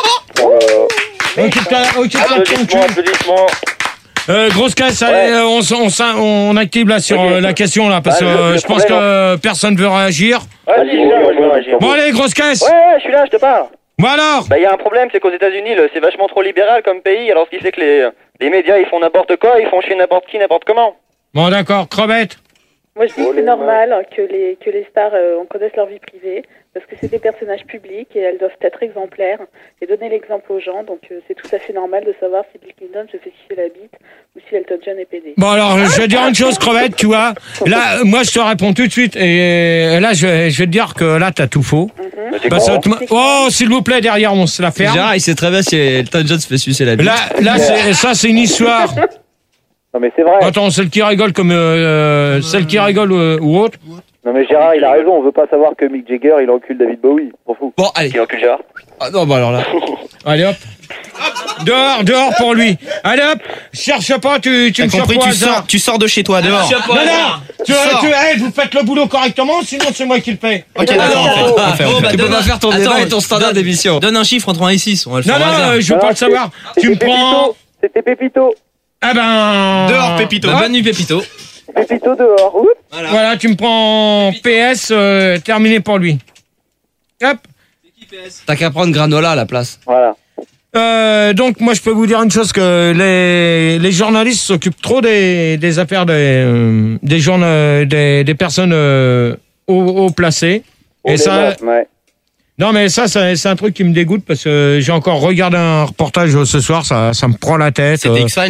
Occupe-toi, occupe-toi de ton cul. Applaudissements, applaudissements. Euh, grosse caisse, allez, Ouais. euh, on, s- on, s- on active là sur Ok. euh, la question là, parce que Ah, le- euh, le je pense que problème, euh, personne veut réagir. Ouais, si, je suis là, moi, je veux réagir. Bon, allez, grosse caisse. Ouais, ouais, je suis là, je te parle. Bon alors. Bah, il y a un problème, c'est qu'aux États-Unis, le- c'est vachement trop libéral comme pays, alors ce qui fait que les, les médias, ils font n'importe quoi, ils font chier n'importe qui, n'importe comment. Bon, d'accord, crevette. Moi, je dis que c'est normal que les, que les stars euh, on connaisse leur vie privée, parce que c'est des personnages publics et elles doivent être exemplaires et donner l'exemple aux gens. Donc, euh, c'est tout à fait normal de savoir si Bill Clinton se fait sucer la bite ou si Elton John est pédé. Bon alors, je vais dire une chose, crevette, tu vois. Là, euh, moi, je te réponds tout de suite, et là, je vais, je vais te dire que là, t'as tout faux. Mais c'est Parce con. que t- oh, s'il vous plaît, derrière, on se la ferme. Gérard, il sait très bien si Elton John se fait sucer la bite. Là, là, c'est- ça, c'est une histoire. Non mais c'est vrai. Attends, celle qui rigole comme euh, celle qui rigole euh, ou autre. Non mais Gérard, il a raison. On veut pas savoir que Mick Jagger, il encule David Bowie. On s'en fout. Bon, allez. Qui encule Gérard? Ah non, bah alors là. Allez hop. Dehors, dehors pour lui. Allez hop. Cherche pas, tu, tu T'as me compris, surprends tu à ça. sors, tu sors de chez toi, dehors. Non, non. Tu, Sors. tu, hey, vous faites le boulot correctement, sinon c'est moi qui le fais. Ok, d'accord, on fait, on fait, on Bon, fait. bah, Tu peux donne pas un- faire ton Attends, débat et ton standard donne- d'émission. Donne un chiffre entre un et six, on va le Non, faire au non, hasard. euh, je veux Non, pas le c'est- savoir. Tu me C'était prends. Pépito. C'était Pépito. Ah ben. Dehors, Pépito. Bah, bonne nuit, Pépito. Pépito dehors. Oups. Voilà. Voilà, tu me prends P S, euh, terminé pour lui. Hop. T'as qu'à prendre Granola à la place. Voilà. Euh, donc moi je peux vous dire une chose, que les, les journalistes s'occupent trop des, des affaires des, euh, des, journa- des, des personnes euh, haut, haut placées. Et ça, Ouais. non mais ça c'est c'est un truc qui me dégoûte parce que j'ai encore regardé un reportage ce soir, ça, ça me prend la tête. C'était euh. X-Files, non?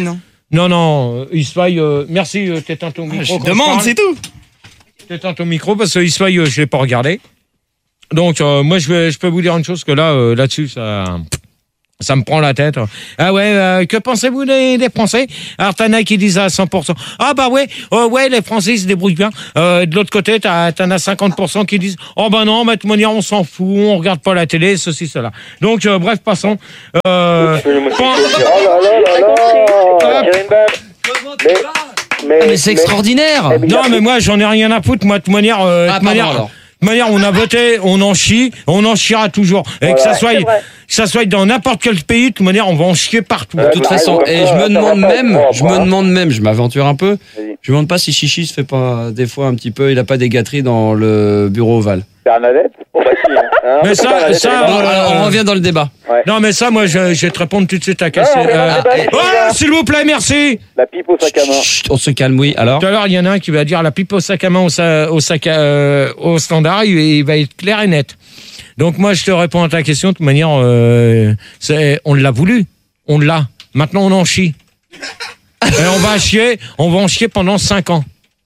Non, non, Ismaïl, euh, merci, euh, t'éteins ton micro. Je quand demande, parle. c'est tout. T'éteins ton micro parce que Ismaïl, euh, je l'ai pas regardé. Donc, euh, moi, je, vais, je peux vous dire une chose que là, euh, là-dessus, ça... Ça me prend la tête. Ah ouais, euh, que pensez-vous des, des Français? Alors, t'en as qui disent à cent pour cent. Ah bah ouais, euh, ouais, les Français se débrouillent bien. Euh, de l'autre côté, t'as, t'en as cinquante pour cent qui disent oh bah non, mais de toute manière, on s'en fout, on regarde pas la télé, ceci, cela. Donc, euh, bref, passons. Euh, Oh là là là là. Tire une balle. Mais, mais, Ah, mais c'est extraordinaire. mais- non, mais moi, j'en ai rien à foutre. Moi, de toute manière, euh, de Ah, toute manière, pardon, alors. de toute manière, on a voté, on en chie, on en chiera toujours. Et Voilà. que ça soit, C'est vrai. que ça soit dans n'importe quel pays, de toute manière, on va en chier partout. De toute bah, façon, ouais, et ouais, je me ça demande va pas même, être je moi, me hein. demande même, je m'aventure un peu, Vas-y. je me demande pas si Chichi se fait pas des fois un petit peu, il a pas des gâteries dans le bureau ovale. Bernadette. Oh bah si. Hein. Mais ça- Bernadette, ça, elle est Bon, morte. euh, alors on revient dans le débat. Non, mais ça, moi, je, je vais te répondre tout de suite à la Non, question. on revient dans le Euh, débat, eh, les oh, gars. s'il vous plaît, merci. La pipe au sac à main. Chut, on se calme, oui. Alors, Tout à l'heure, il y en a un qui va dire la pipe au sac à main au, sa- au, sac à- euh, au standard, il, il va être clair et net. Donc moi, je te réponds à ta question de toute manière, euh, c'est, on l'a voulu, on l'a. Maintenant, on en chie. Et on va chier, on va en chier pendant cinq ans.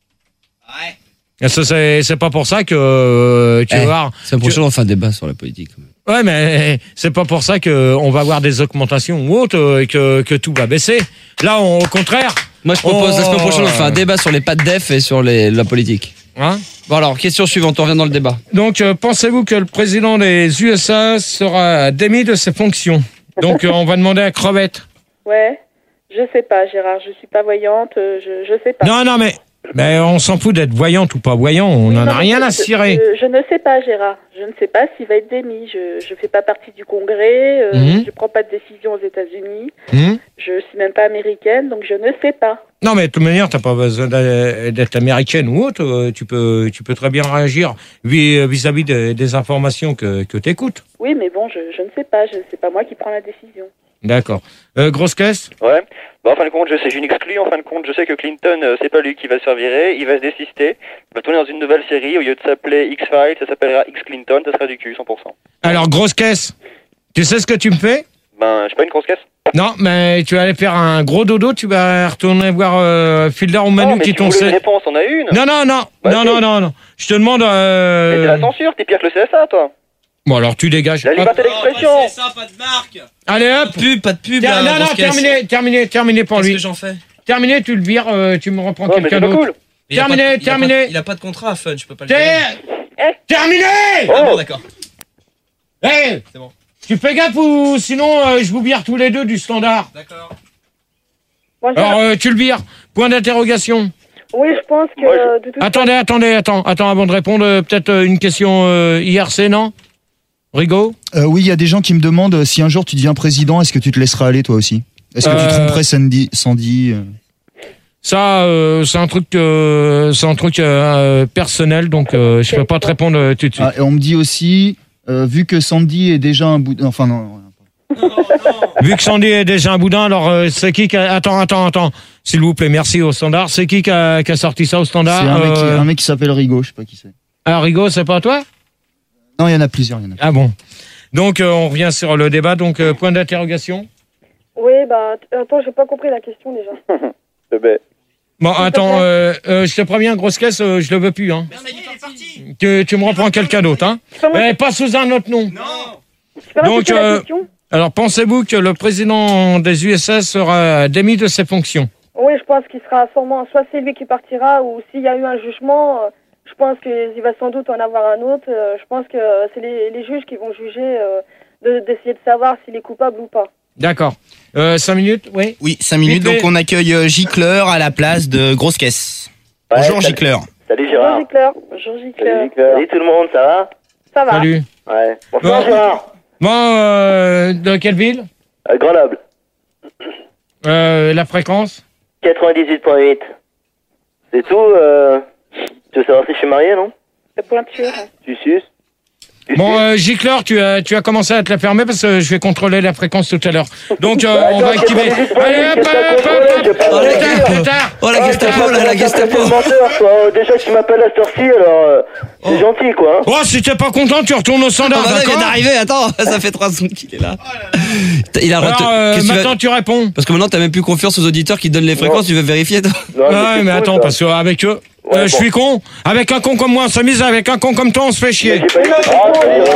Et ça, c'est, c'est pas pour ça que euh, tu Eh, vas voir. c'est prochain on fait un débat sur la politique. Ouais, mais c'est pas pour ça que on va avoir des augmentations ou autres euh, et que, que tout va baisser. Là, on- au contraire. Moi, je propose Oh. la semaine prochaine, on fait un débat sur les pattes d'Ef et sur les, la politique. Hein Bon alors, question suivante, on revient dans le débat. Donc, euh, pensez-vous que le président des U S A sera démis de ses fonctions? Donc, euh, on va demander à Crevette. Ouais, je sais pas, Gérard, je suis pas voyante, euh, je, je sais pas. Non, non, mais, mais on s'en fout d'être voyante ou pas voyant. On n'en Non, a mais rien je- à cirer. Je, je ne sais pas, Gérard. Je ne sais pas s'il va être démis. Je je fais pas partie du Congrès. Euh, Mhm. Je prends pas de décision aux États-Unis. Hum Je suis même pas américaine, donc je ne sais pas. Non, mais de toute manière, t'as pas besoin d'a- d'être américaine ou autre. euh, Tu peux, tu peux très bien réagir vis- vis-à-vis des, des informations que, que t'écoutes. Oui, mais bon, je, je ne sais pas. Je c'est pas moi qui prends la décision. D'accord. Euh, grosse caisse? Ouais. Bah, en fin de compte, je sais, j'ai une exclue. En fin de compte, je sais que Clinton, euh, c'est pas lui qui va se faire virer. Il va se désister. Il va tourner dans une nouvelle série. Au lieu de s'appeler X-Files, ça s'appellera X-Clinton. Ça sera du cul, cent pour cent. Alors, grosse caisse. Tu sais ce que tu me fais? Ben, je suis pas une grosse caisse. Non, mais tu vas aller faire un gros dodo, tu vas retourner voir euh, Fielder ou Manu non, mais qui tu t'ont... voulais une sé- réponse, on a une. Non, non, non, Bah, non, si. non, non, non. Je te demande... Mais Euh... c'est la censure, t'es pire que le C S A, toi. Bon, alors tu dégages. La Hop. liberté d'expression. Oh, ça, pas de marque. Allez, hop. Pas de pub, pas de pub. Ter- là, non, non, grosse caisse. terminé, terminé, terminé pour Qu'est-ce lui. que j'en fais? Terminé, tu le vires, euh, tu me reprends Ouais, mais quelqu'un c'est pas d'autre. cool. Il a pas de- Terminé, il a pas de- terminé. Il a pas de contrat, Fun, je peux pas le Ter- dire. Terminé. Ah bon, d'accord. Hey, C'est bon. tu fais gaffe ou sinon euh, je vous vire tous les deux du standard. D'accord. Moi, je- Alors euh, tu le vires. Point d'interrogation. Oui, je pense que Moi, je- euh, de toute Attendez, attendez, attends, attends, avant de répondre, euh, peut-être euh, une question euh, I R C, non? Rigaud? Euh, oui, il y a des gens qui me demandent euh, si un jour tu deviens président, est-ce que tu te laisseras aller toi aussi? Est-ce que tu Euh, tromperais Sandy, Sandy euh Ça, euh, c'est un truc, euh, c'est un truc euh, personnel, donc euh, je peux pas te répondre euh, tout de suite. Ah, et on me dit aussi, euh, vu que Sandy est déjà un bout, enfin non. Vu que Sandy est déjà un boudin, alors euh, c'est qui qui a... Attends, attends, attends. S'il vous plaît, merci au standard. C'est qui qui a, qui a sorti ça au C'est standard? un, mec qui- Euh, un mec qui s'appelle Rigaud, je sais pas qui c'est. Ah, Rigaud, c'est pas toi? Non, il y en a plusieurs, il y en a. Ah bon. Donc euh, on revient sur le débat. Donc euh, point d'interrogation. Oui, bah, t- attends, j'ai pas compris la question déjà. Eh ben, Bon, attends, euh, euh, je te préviens, grosse caisse, euh, je le veux plus. Hein. Tu, tu me reprends quelqu'un d'autre, hein. C'est pas moi Eh, pas sous un autre nom. c'est pas moi donc, qui pose la euh, question. Alors, pensez-vous que le président des U S A sera démis de ses fonctions? Oui, je pense qu'il sera sûrement, soit c'est lui qui partira, ou s'il y a eu un jugement, euh, je pense qu'il va sans doute en avoir un autre. Euh, Je pense que euh, c'est les, les juges qui vont juger, euh, de- d'essayer de savoir s'il est coupable ou pas. D'accord. Euh, cinq minutes, oui. Oui, cinq minutes, Vite fait. donc on accueille euh, Gicleur à la place de Grosse Caisse. Ouais, Bonjour salut. Gicleur. Salut Bonjour Gérard. Gicleur. Bonjour Gicleur. Salut Gicleur. Salut tout le monde, ça va? Ça va. Salut. Ouais. Bonsoir Bon. Gérard. Bon, euh, de quelle ville? Euh, Grenoble. euh, La fréquence? quatre-vingt-dix-huit virgule huit. C'est tout, euh... Tu veux savoir si je suis marié, non? La pointure. Tu suces? Bon, euh, Gicleur, tu as, tu as commencé à te la fermer parce que je vais contrôler la fréquence tout à l'heure. Donc, euh, Bah, on va attends, activer. j'ai pas dit- Allez, hop, hop, hop, hop, Oh, la Pétard, Gestapo. pétard. Oh la Gestapo, là, la Gestapo. menteur, toi. Déjà, tu m'appelles à cette heure-ci, alors euh, c'est gentil, quoi. hein. Oh, si t'es pas content, tu retournes au Oh, standard, bah, non, il vient d'accord? d'arriver, attends, ça fait trois secondes qu'il est là. Il a Alors, euh, Qu'est-ce que tu vas- maintenant, tu réponds. Parce que maintenant, t'as même plus confiance aux auditeurs qui donnent les fréquences, tu veux vérifier, toi? Non, Ouais, c'est mais cool, attends, ça. parce qu'avec eux, Ouais, euh, je bon. suis con. Avec un con comme moi, on s'amuse. Avec un con comme toi, on se fait chier. J'ai pas dit- Ah, ça y est,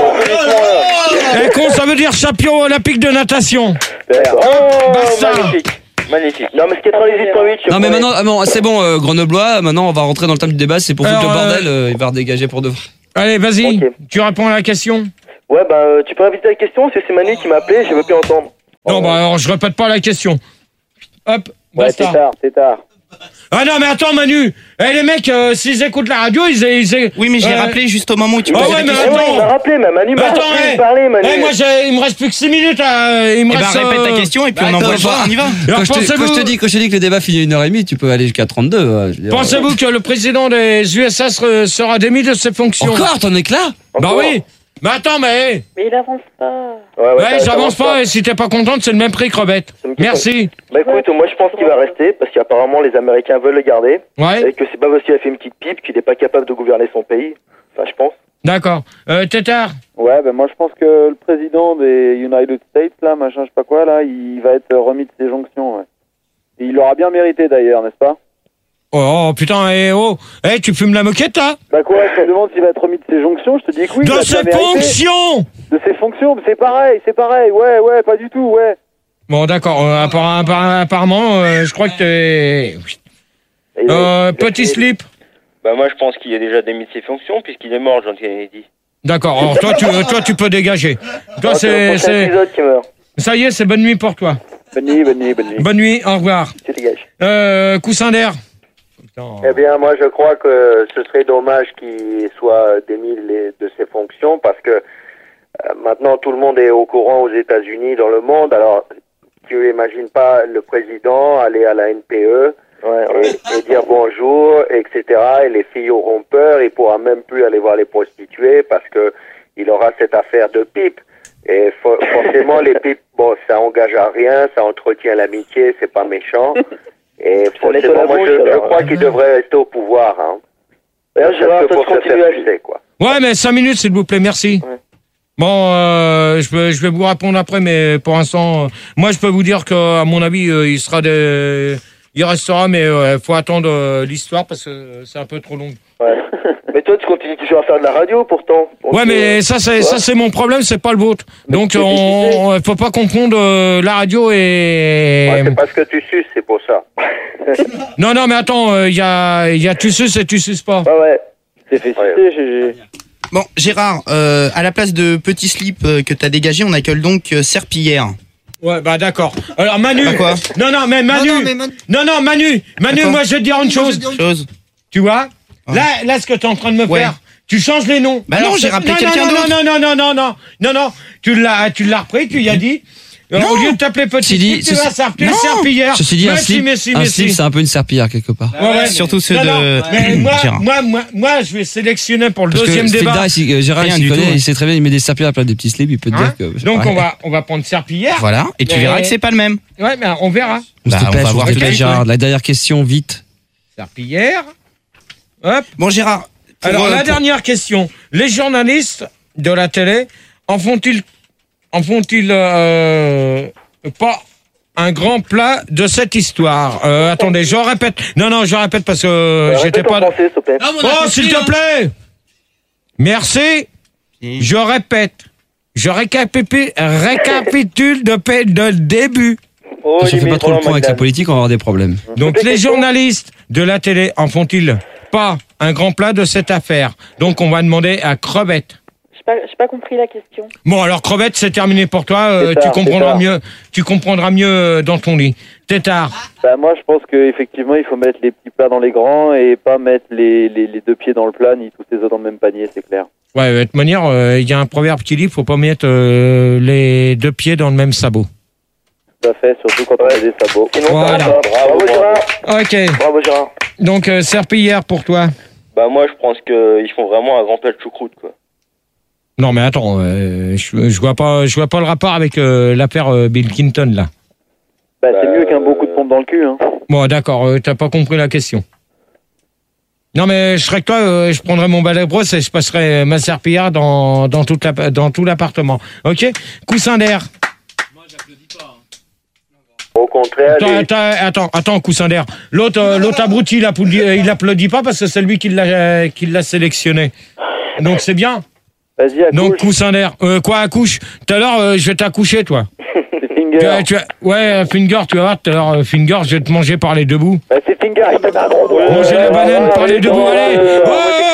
on fait Et con, ça veut dire champion olympique de natation. D'accord. Oh, Basta. magnifique. Magnifique. Non, mais ce quatre-vingt-dix-huit point huit, je Non, mais promets. maintenant, ah bon, c'est bon, euh, Grenoblois, maintenant, on va rentrer dans le thème du débat, c'est pour foutre le Alors, bordel, euh, il va redégager pour de vrai. Allez, vas-y. Ok. Tu réponds à la question. Ouais, bah, euh, tu peux répéter la question, parce que c'est Manu qui m'a appelé, je veux plus entendre. Non, bah alors, je répète pas la question. Hop, Ouais, basta. c'est tard, c'est tard. Ah non, mais attends, Manu. Eh, les mecs, euh, s'ils écoutent la radio, ils... ils Oui, mais j'ai euh, rappelé juste au moment où tu Ah posais ouais, la mais question. Eh ouais, il m'a attends. rappelé, mais Manu m'a Attends, rappelé eh. de parler, Manu. Eh, moi, j'ai- il me reste plus que six minutes. Là. Il me Eh ben, reste. répète ta euh, question et puis on Bah, envoie attends, le voir, on y va. Alors, Quand je, te, pensez-vous- quand je te dis, quand je te dis que le débat finit à une heure trente, tu peux aller jusqu'à trente-deux. euh, je veux dire. Pensez-vous que le président des U S S re- sera démis de ses fonctions? Encore, t'en es que là? Bah oui. Mais attends, mais. Mais il avance pas. Ouais, Ouais, ça- ça j'avance avance pas. Et si t'es pas contente, c'est le même prix, crevette. Ça me quitte. Merci. Bah écoute, moi je pense qu'il va rester, parce qu'apparemment les Américains veulent le garder, Ouais, et que c'est pas parce qu'il a fait une petite pipe qu'il est pas capable de gouverner son pays. Enfin, je pense. d'accord. Euh, Tétard. Ouais, ben moi je pense que le président des United States, là, machin, je sais pas quoi, là, il va être remis de ses jonctions, ouais. Et il l'aura bien mérité d'ailleurs, n'est-ce pas? Oh, oh, putain, eh oh. Eh, tu fumes la moquette, là? Bah quoi, tu me demandes s'il va être remis de ses jonctions, je te dis que oui. il De va ses bien mériter. fonctions! De ses fonctions, mais c'est pareil, c'est pareil, ouais, ouais, pas du tout, ouais. Bon, d'accord. Euh, appara- appara- apparemment, euh, je crois que t'es. Et il a- Euh, il a petit fait- slip. Bah moi je pense qu'il est déjà démis de ses fonctions puisqu'il est mort, John Kennedy. D'accord. Alors, toi, tu, euh, toi, tu peux dégager. Toi, Ah, c'est c'est, le prochain c'est. épisode qui meurt. Ça y est, c'est bonne nuit pour toi. Bonne nuit, bonne nuit, bonne nuit. Bonne nuit, au revoir. Tu dégages. Euh, coussin d'air. Eh bien, moi, je crois que ce serait dommage qu'il soit démis les- de ses fonctions parce que euh, maintenant tout le monde est au courant aux États-Unis, dans le monde. Alors, tu imagines pas le président aller à la N P E Ouais, ouais. et, et dire bonjour, et cetera. Et les filles auront peur. Il pourra même plus aller voir les prostituées parce que il aura cette affaire de pipe. Et fo- forcément, les pipes, bon, ça engage à rien, ça entretient l'amitié, c'est pas méchant. Et Ça nettoie forcément, la moi, bouche, je, je alors. crois qu'il devrait rester au pouvoir. Hein. D'ailleurs, Gérard, Que toi, pour tu se continues faire à sucer, quoi. Ouais, mais cinq minutes, s'il vous plaît, merci. Ouais. Bon, euh, je, vais, je vais vous répondre après, mais pour l'instant, euh, moi, je peux vous dire que, à mon avis, euh, il sera des, il restera, mais il faut attendre euh, l'histoire parce que c'est un peu trop long. Ouais. Mais toi, tu continues toujours à faire de la radio, pourtant. Donc, Ouais, mais euh, ça, c'est ouais. ça, c'est mon problème, c'est pas le vôtre. Donc, tu on, fais on- faut pas confondre euh, la radio et. Ouais, c'est parce que tu suces, c'est pour ça. Non, non, mais attends, il y a, y a tu suces et tu suces pas. Ouais, ouais. C'est fait Ouais. sucer, G G. Bon, Gérard, euh, à la place de petit slip euh, que t'as dégagé, on accueille donc euh, Serpillière. Ouais, bah d'accord. Alors Manu. Bah quoi Non, non, mais Manu. Non, Non, non, mais Manu- non, Manu. Manu, Quoi moi je vais te dire une chose. Chose. Tu vois Ouais. Là, là, ce que t'es en train de me Ouais. faire, tu changes les noms. Bah non, j'ai c'est- rappelé non, quelqu'un non, d'autre. Non, non, non, non, non, non, non, tu l'as, tu l'as repris, tu y as dit. Euh, Non. Au lieu de t'appeler petit Ceci dit, slip, tu ceci- vas s'appeler Non. serpillière. Ceci dit, un Merci, slip, merci, un merci. slip, c'est un peu une serpillière quelque part. Ouais, ouais, Surtout mais- ceux non, de non, mais moi, Gérard. moi, moi, moi, je vais sélectionner pour le Parce que deuxième débat. Stilda, ici, euh, Gérard, Rien il s'y du connaît, tout, ouais. il sait très bien, il met des serpillères à la place des petits slips, il peut te Hein dire que. c'est Donc pareil. on va, on va prendre serpillière. Voilà, et tu Mais- verras que c'est pas le même. Ouais, mais on verra. S'il te Bah, on plaît, va s'il voir te tout de plaît, suite, Gérard, la dernière question, vite. Serpillière. Hop. Bon, Gérard. pour, Alors, euh, la pour- dernière question. Les journalistes de la télé en font-ils en font-ils euh, pas un grand plat de cette histoire euh, Attendez, je répète. Non, non, je répète parce que euh, Ouais, j'étais répète en pas... français, s'il te plaît. Oh, s'il te plaît Merci. Je répète. Je récapitule, récapitule de, de le début. Oh, Si on il fait met pas trop le vraiment point avec la Magdane. politique, on va avoir des problèmes. Donc, Répète les la question. journalistes de la télé en font-ils pas un grand plat de cette affaire? Donc, on va demander à Crevette. J'ai pas, j'ai pas compris la question. Bon, alors Crevette, c'est terminé pour toi. euh, C'est tu tard, comprendras c'est tard. mieux. Tu comprendras mieux euh, dans ton lit. Tétard. Bah, moi, je pense qu'effectivement, il faut mettre les petits plats dans les grands et pas mettre les, les, les deux pieds dans le plat ni tous les œufs dans le même panier, c'est clair. Ouais, de toute manière, il y a un proverbe qui dit, faut pas mettre euh, les deux pieds dans le même sabot. Tout à fait, surtout quand on a des sabots. Sinon, Voilà. ça va pas. Bravo, Bravo, Gérard. Ok. Bravo, Gérard. Donc, euh, serpillière pour toi. Bah moi je pense qu'ils font vraiment un grand plat de choucroute quoi. Non, mais attends, euh, je, je vois pas, je vois pas le rapport avec euh, l'affaire euh, Bill Clinton là. Bah, c'est mieux qu'un beau coup de pompe dans le cul. Hein. Bon, d'accord, euh, t'as pas compris la question. Non, mais je serais que toi, euh, je prendrais mon balai brosse et je passerais ma serpillière dans dans toute la, dans tout l'appartement. Ok, coussin d'air. Au contraire, Attends, les- attends, attends, attends, coussin d'air. L'autre, euh, l'autre abruti, il applaudit, euh, il applaudit pas parce que c'est lui qui l'a, euh, qui l'a sélectionné. Donc c'est bien. Vas-y, accouche. Donc coussin d'air. Euh, quoi, accouche? Tout à l'heure, euh, je vais t'accoucher, toi. C'est Finger. Tu vas- tu vas- ouais, Finger, tu vas voir, tout à l'heure, euh, Finger, je vais te manger par les deux bouts. Bah, c'est Finger, il t'a Manger la banane par les deux bouts, allez. Oh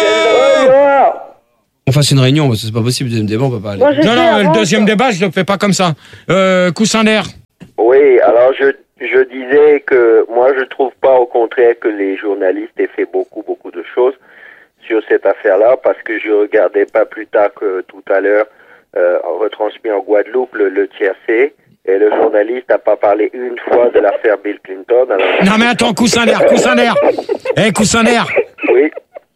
On fasse une réunion, parce que c'est pas possible, deuxième débat, on peut pas aller. Moi, j'ai non, fait non, avant, le deuxième ça. débat, je le fais pas comme ça. Euh, coussin d'air. Oui, alors je, je disais que moi je trouve pas au contraire que les journalistes aient fait beaucoup beaucoup de choses sur cette affaire-là parce que je regardais pas plus tard que tout à l'heure euh, retransmis en Guadeloupe le, le tiercé et le journaliste n'a pas parlé une fois de l'affaire Bill Clinton. Alors... Non, mais attends, coussin d'air, coussin d'air. Eh, coussin d'air. Oui.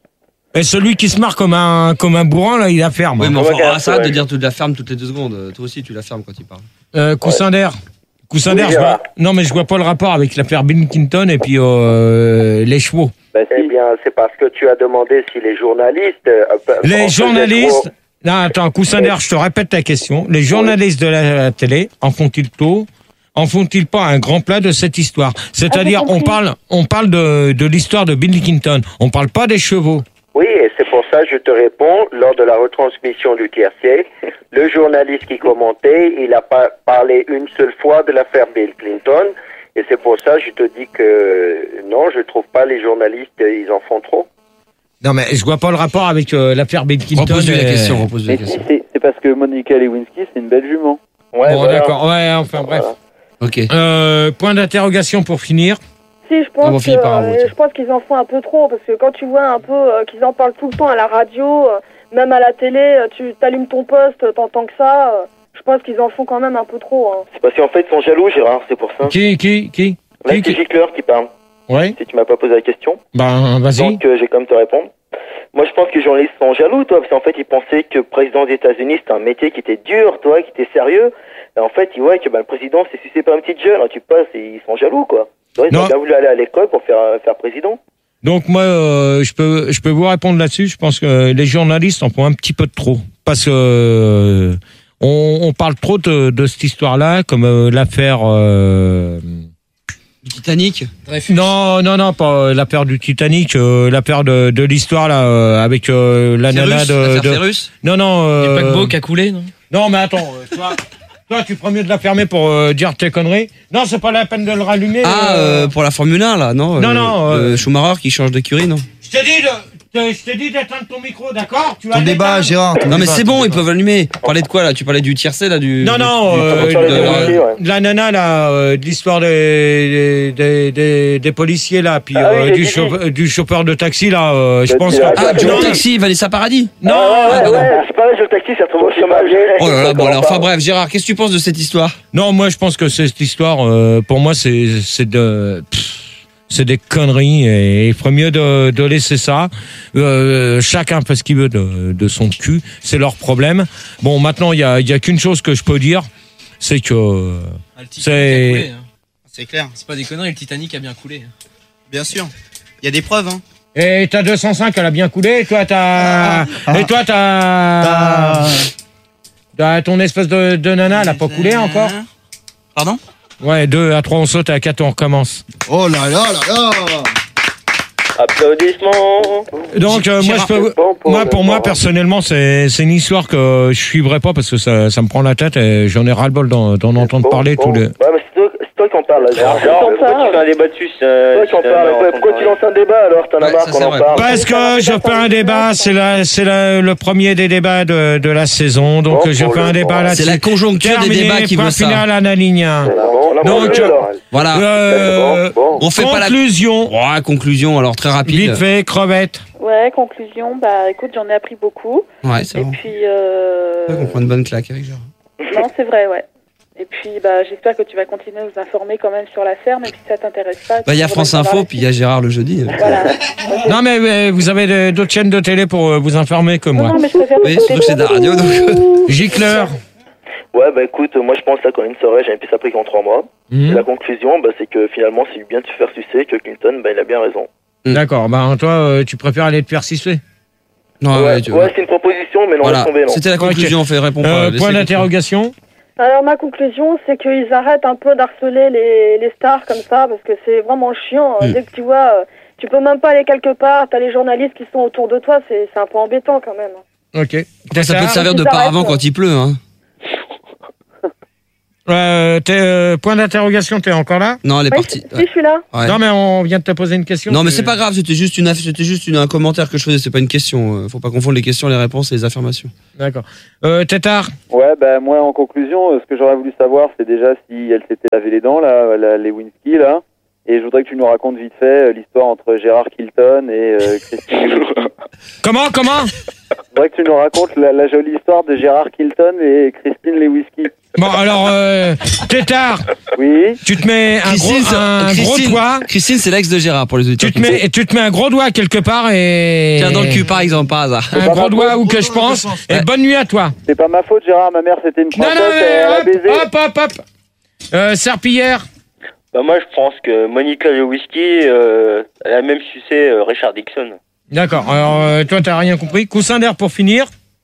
Et celui qui se marre comme un, comme un bourrin, là, il la ferme. Oui, mais Comment enfin, qu'elle- ah, ça arrête de ouais. dire tu la fermes toutes les deux secondes. Toi aussi, tu la fermes quand il parle. Euh, coussin d'air. Coussin Oui, d'air, je Gérard. vois... Non, mais je vois pas le rapport avec l'affaire Bill Clinton et puis euh, les chevaux. Bah, Eh si. bien, c'est parce que tu as demandé si les journalistes... euh, en Les faisaient journalistes... trop. Non, attends, coussin d'air, je te répète ta question. Les journalistes de la télé, en font-ils tôt? En font-ils pas un grand plat de cette histoire? C'est-à-dire, Ah, j'ai on compris. parle, on parle de, de l'histoire de Bill Clinton. On parle pas des chevaux. Oui, et c'est pour ça que je te réponds, lors de la retransmission du tiercé, le journaliste qui commentait, il n'a pas parlé une seule fois de l'affaire Bill Clinton, et c'est pour ça que je te dis que non, je trouve pas les journalistes, ils en font trop. Non, mais je vois pas le rapport avec euh, l'affaire Bill Clinton. Repose-lui la et- question, repose-lui la Mais si, question. c'est c'est parce que Monica Lewinsky, c'est une belle jument. Ouais, Bon, voilà. d'accord. Ouais, enfin, bref. Ok. Euh, point d'interrogation pour finir. Si, je Ah, on pense, finit que, par un euh, vote. je pense qu'ils en font un peu trop, parce que quand tu vois un peu euh, qu'ils en parlent tout le temps à la radio, euh, même à la télé, euh, tu t'allumes ton poste, t'entends que ça, euh, je pense qu'ils en font quand même un peu trop. Hein. C'est parce qu'en fait, ils sont jaloux, Gérard, c'est pour ça. Qui, qui, qui, Là, qui, c'est qui Gicleur qui parle. Ouais. Si tu m'as pas posé la question. Ben, vas-y. Donc, euh, j'ai quand même te répondre. Moi, je pense que les journalistes sont jaloux, toi, parce qu'en fait, ils pensaient que président des États-Unis, c'était un métier qui était dur, toi, qui était sérieux. Et en fait, ils voient que bah, le président, c'est sucé par une petite jeune. Alors, tu passes et ils sont jaloux, quoi. Ouais, ils Non. ont bien voulu aller à l'école pour faire, euh, faire président. Donc moi, euh, je peux, je peux vous répondre là-dessus. Je pense que les journalistes en font un petit peu de trop, parce que euh, on, on parle trop de, de cette histoire-là, comme euh, l'affaire. Euh... Du Titanic. Non, non, non, pas euh, l'affaire du Titanic, euh, l'affaire de, de l'histoire là, euh, avec euh, la nana Cyrus, de. l'affaire de... Cyrus. Non, non. Le Euh... paquebot qui a coulé, non? Non, mais attends, euh, toi, toi, tu ferais mieux de la fermer pour euh, dire tes conneries. Non, c'est pas la peine de le rallumer. Ah, euh. euh, pour la Formule un, là, non Non, euh, non, le euh. Schumacher qui change d'écurie, non Je t'ai dit de, de- je t'ai dit d'éteindre ton micro, d'accord? Tu vas Ton débat, l'éteindre. Gérard. ton Non, mais débat, c'est ton bon, ils débat. peuvent allumer. Parler de quoi, là? Tu parlais du tiercé, là, du... Non, du- non, du- euh, de- sur les de- démontés, ouais. de la nana là, euh, de l'histoire des, des, des, des policiers là, puis Ah oui, euh, j'ai du, dit. chauffeur, du chauffeur de taxi là, euh, je Le pense que... direct. Ah, non, Joe Taxi, Vanessa Paradis. non, Ah, ouais, pardon. ouais, c'est pareil, sur le taxi, ça se retrouve au chômage. Oh là là, bon, alors, enfin bref, Gérard, qu'est-ce que tu penses de cette histoire? non, moi je pense que cette histoire, euh, pour moi c'est c'est de... pff, c'est des conneries et il ferait mieux de, de laisser ça. Euh, chacun fait ce qu'il veut de, de son cul, c'est leur problème. Bon, maintenant il y a, il y a qu'une chose que je peux dire, c'est que... Ah, le Titanic C'est- a coulé, hein. C'est clair, C'est pas des conneries, le Titanic a bien coulé. bien sûr. Il y a des preuves, hein. Et ta deux cent cinq, elle a bien coulé. Et toi, t'as. Et toi, t'as. T'as ton espèce de, de nana, elle a pas coulé encore. Pardon? Ouais, deux à trois, on saute, à quatre, on recommence. Oh là là là là. Applaudissements. Donc, euh, moi, je peux. Bon, pour Moi, le pour moi, moment. personnellement, c'est c'est une histoire que je suivrai pas parce que ça, ça me prend la tête et j'en ai ras-le-bol d'en d'en entendre Bon, parler bon. tous les. Ouais, mais c'est toi, c'est toi qui en parles, là, Gérard. Gérard, Pourquoi pourquoi tu fais un débat dessus? euh, Toi qui en parles. Ouais, Pourquoi tu lances un débat alors? T'en as Ouais, marre ça, qu'on c'est en vrai. parle. Parce que je fais un débat, c'est la, c'est la, le premier des débats de, de la saison, donc Bon, je pour fais le un débat moment. là-dessus. C'est la conjoncture des Terminé, débats qui point veut ça. final à la ligne un. C'est bon, on a Donc, entendu, euh, alors. Voilà. Euh, Bon, bon. On fait pas la... conclusion. Oh, conclusion, alors très rapide. Vite fait, crevette. Ouais, conclusion, bah écoute, j'en ai appris beaucoup. Ouais, c'est Et bon. puis, euh... On prend une bonne claque avec Gérard. non, c'est vrai, ouais. Et puis, bah, j'espère que tu vas continuer à nous informer quand même sur la ferme. Et puis, si ça t'intéresse pas. Bah, il y a France Info, puis il y a Gérard le jeudi. Voilà. Non, mais, mais vous avez de- d'autres chaînes de télé pour euh, vous informer que moi. Non, non, mais je préfère. Oui, surtout que c'est de la radio, donc. Gicleur. Ouais, bah écoute, moi je pense là qu'en une soirée, j'ai un peu appris qu'en trois mois. Mhm. Et la conclusion, bah, c'est que finalement, c'est bien de se faire sucer, que Clinton, bah, il a bien raison. D'accord, bah toi, euh, tu préfères aller te faire siffler. Non, ouais, ouais, tu- ouais, c'est une proposition, mais non, Voilà. laisse tomber, non. C'était la conclusion, on fait répondre pas. Euh, laissez point continuer. d'interrogation. Alors ma conclusion, c'est qu'ils arrêtent un peu d'harceler les, les stars comme ça, parce que c'est vraiment chiant. Mm. Dès que tu vois, euh, tu peux même pas aller quelque part, t'as les journalistes qui sont autour de toi, c'est c'est un peu embêtant quand même. Ok. Après, ça peut te servir de Ils s'arrêtent, paravent quand il pleut, hein. Euh, t'es, euh, point d'interrogation, t'es encore là? Non, elle est Oui, partie. si, je suis là. Ouais. Non, mais on vient de te poser une question. Non, mais tu- c'est pas grave, c'était juste, une, aff- c'était juste une, un commentaire que je faisais, c'est pas une question. euh, Faut pas confondre les questions, les réponses et les affirmations. D'accord. Euh, Tétard. Ouais, ben moi en conclusion, euh, ce que j'aurais voulu savoir, c'est déjà si elle s'était lavé les dents, là, la Lewinsky, là. Et je voudrais que tu nous racontes vite fait euh, l'histoire entre Gérard Kilton et euh, Christine Lewinsky. Comment, comment? Je voudrais que tu nous racontes la, la jolie histoire de Gérard Kilton et Christine Lewinsky. Bon, alors, euh, Tétard. Oui. Tu te mets un Christine, gros, un c'est- gros Christine- doigt. Christine, c'est l'ex de Gérard pour les auditeurs. Tu te mets, tu te mets un gros doigt quelque part et. Tiens, dans le cul, par exemple, par hasard. Un gros doigt où que je pense. Et Ouais. bonne nuit à toi. C'est pas ma faute, Gérard, ma mère c'était une Non, princesse, non, elle a hop, baisé. hop, hop, hop. Euh, Serpillière. Bah moi je pense que Monica Lewinsky, euh, elle a même sucé euh, Richard Dixon. D'accord. Alors, euh, toi, t'as rien compris. Coussin d'air pour finir.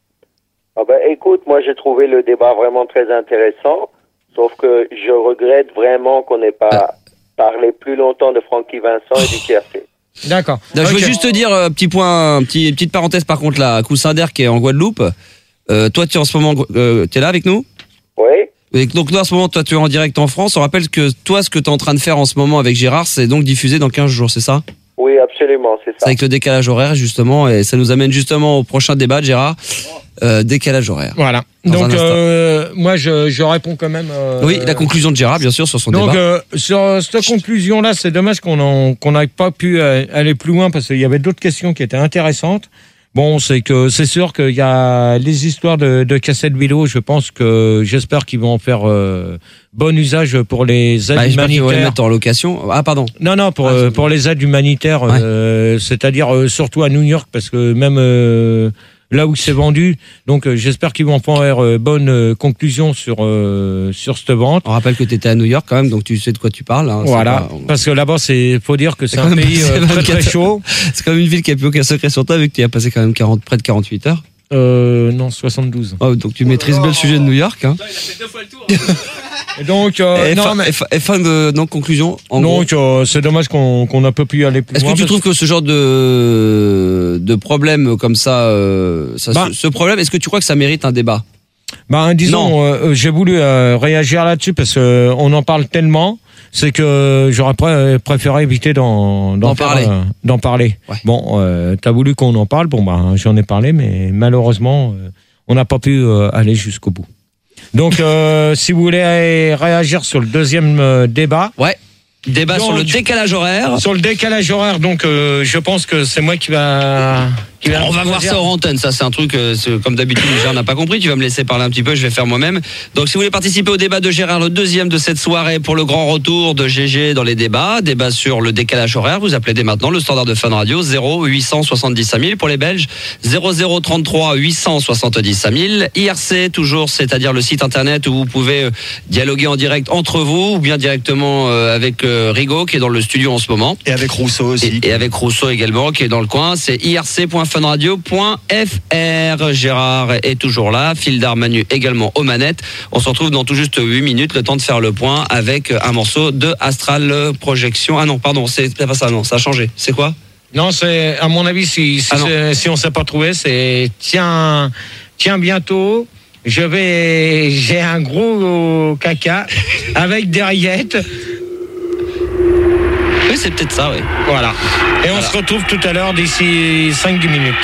Ah ben, écoute, moi j'ai trouvé le débat vraiment très intéressant, sauf que je regrette vraiment qu'on n'ait pas parlé plus longtemps de Francky Vincent et du tiercé. D'accord. Non, Je veux Ok. juste te dire, euh, petit point, petit, petite parenthèse par contre là, Coussin d'air qui est en Guadeloupe. Euh, toi, tu es en ce moment, euh, t'es là avec nous? Oui. Et donc là, en ce moment, toi, tu es en direct en France. On rappelle que toi, ce que tu es en train de faire en ce moment avec Gérard, c'est donc diffusé dans quinze jours, c'est ça? Oui, absolument, c'est C'est ça. avec le décalage horaire, justement, et ça nous amène justement au prochain débat, de Gérard. Euh, décalage horaire. Voilà. Dans un Donc, instant. euh, moi, je, je réponds quand même. euh, Oui, la conclusion de Gérard, bien sûr, sur son Donc, débat. euh, sur cette conclusion-là, c'est dommage qu'on en- qu'on n'ait pas pu euh, aller plus loin parce qu'il y avait d'autres questions qui étaient intéressantes. Bon, c'est que c'est sûr qu'il y a les histoires de, de cassettes vidéo. Je pense que j'espère qu'ils vont en faire euh, bon usage pour les aides Bah, j'espère qu'ils vont les humanitaires. mettre en location. Ah, pardon. Non, non, pour, Ah, euh, c'est- pour les aides humanitaires, Ouais. euh, c'est-à-dire euh, surtout à New York, parce que même euh, là où c'est vendu, donc euh, j'espère qu'ils vont faire euh, bonne euh, conclusion sur euh, sur cette vente. On rappelle que tu étais à New York quand même, donc tu sais de quoi tu parles. hein. C'est Voilà, pas- parce que là-bas, c'est faut dire que c'est C'est un quand même- pays c'est euh, très très vingt-quatre chaud. C'est quand même une ville qui a plus aucun secret sur toi, vu que tu y as passé quand même quarante, près de quarante-huit heures. Euh, non, soixante-douze. Oh, donc tu maîtrises bien le sujet de New York. Hein. Et donc, euh, et, non, fin, mais- et fin- et fin de donc conclusion. En gros. donc euh, c'est dommage qu'on qu'on n'a pas pu aller plus Est-ce loin. que tu parce- trouves que ce genre de de problème comme ça, euh, ça Bah. ce, ce problème, est-ce que tu crois que ça mérite un débat? Ben, disons, euh, euh, j'ai voulu euh, réagir là-dessus parce que euh, on en parle tellement, c'est que j'aurais pré- préféré éviter d'en D'en faire, parler. euh, d'en parler. Ouais. Bon, euh, t'as voulu qu'on en parle, bon ben j'en ai parlé, mais malheureusement, euh, on n'a pas pu euh, aller jusqu'au bout. Donc, euh, si vous voulez réagir sur le deuxième euh, débat. Ouais. Débat Donc, sur le décalage horaire. Sur le décalage horaire, donc euh, je pense que c'est moi qui va. Qui va On va voir ça hors antenne, ça c'est un truc, euh, c'est- comme d'habitude, Gérard n'a pas compris, tu vas me laisser parler un petit peu, je vais faire moi-même. Donc si vous voulez participer au débat de Gérard, le deuxième de cette soirée pour le grand retour de G G dans les débats, débat sur le décalage horaire, vous appelez dès maintenant le standard de Fun Radio zéro huit cent soixante-dix cinq mille pour les Belges, zéro zéro trente-trois huit cent soixante-dix cinq mille, I R C toujours, c'est-à-dire le site internet où vous pouvez euh, dialoguer en direct entre vous ou bien directement euh, avec euh, Rigaud qui est dans le studio en ce moment. Et avec Rousseau aussi. Et, et avec Rousseau également qui est dans le coin, c'est i r c point fun radio point f r. Gérard est toujours là, Fildar Manu également aux manettes. On se retrouve dans tout juste huit minutes, le temps de faire le point avec un morceau de Astral Projection. Ah non, pardon, c'est pas ça, non, ça a changé. C'est quoi? Non, c'est à mon avis, si si, Ah non. c'est- si on s'est pas trouvé, c'est tiens, tiens bientôt. Je vais, j'ai un gros caca avec des rillettes. Oui, c'est peut-être ça, oui. Voilà. Et on Voilà. se retrouve tout à l'heure d'ici cinq dix minutes.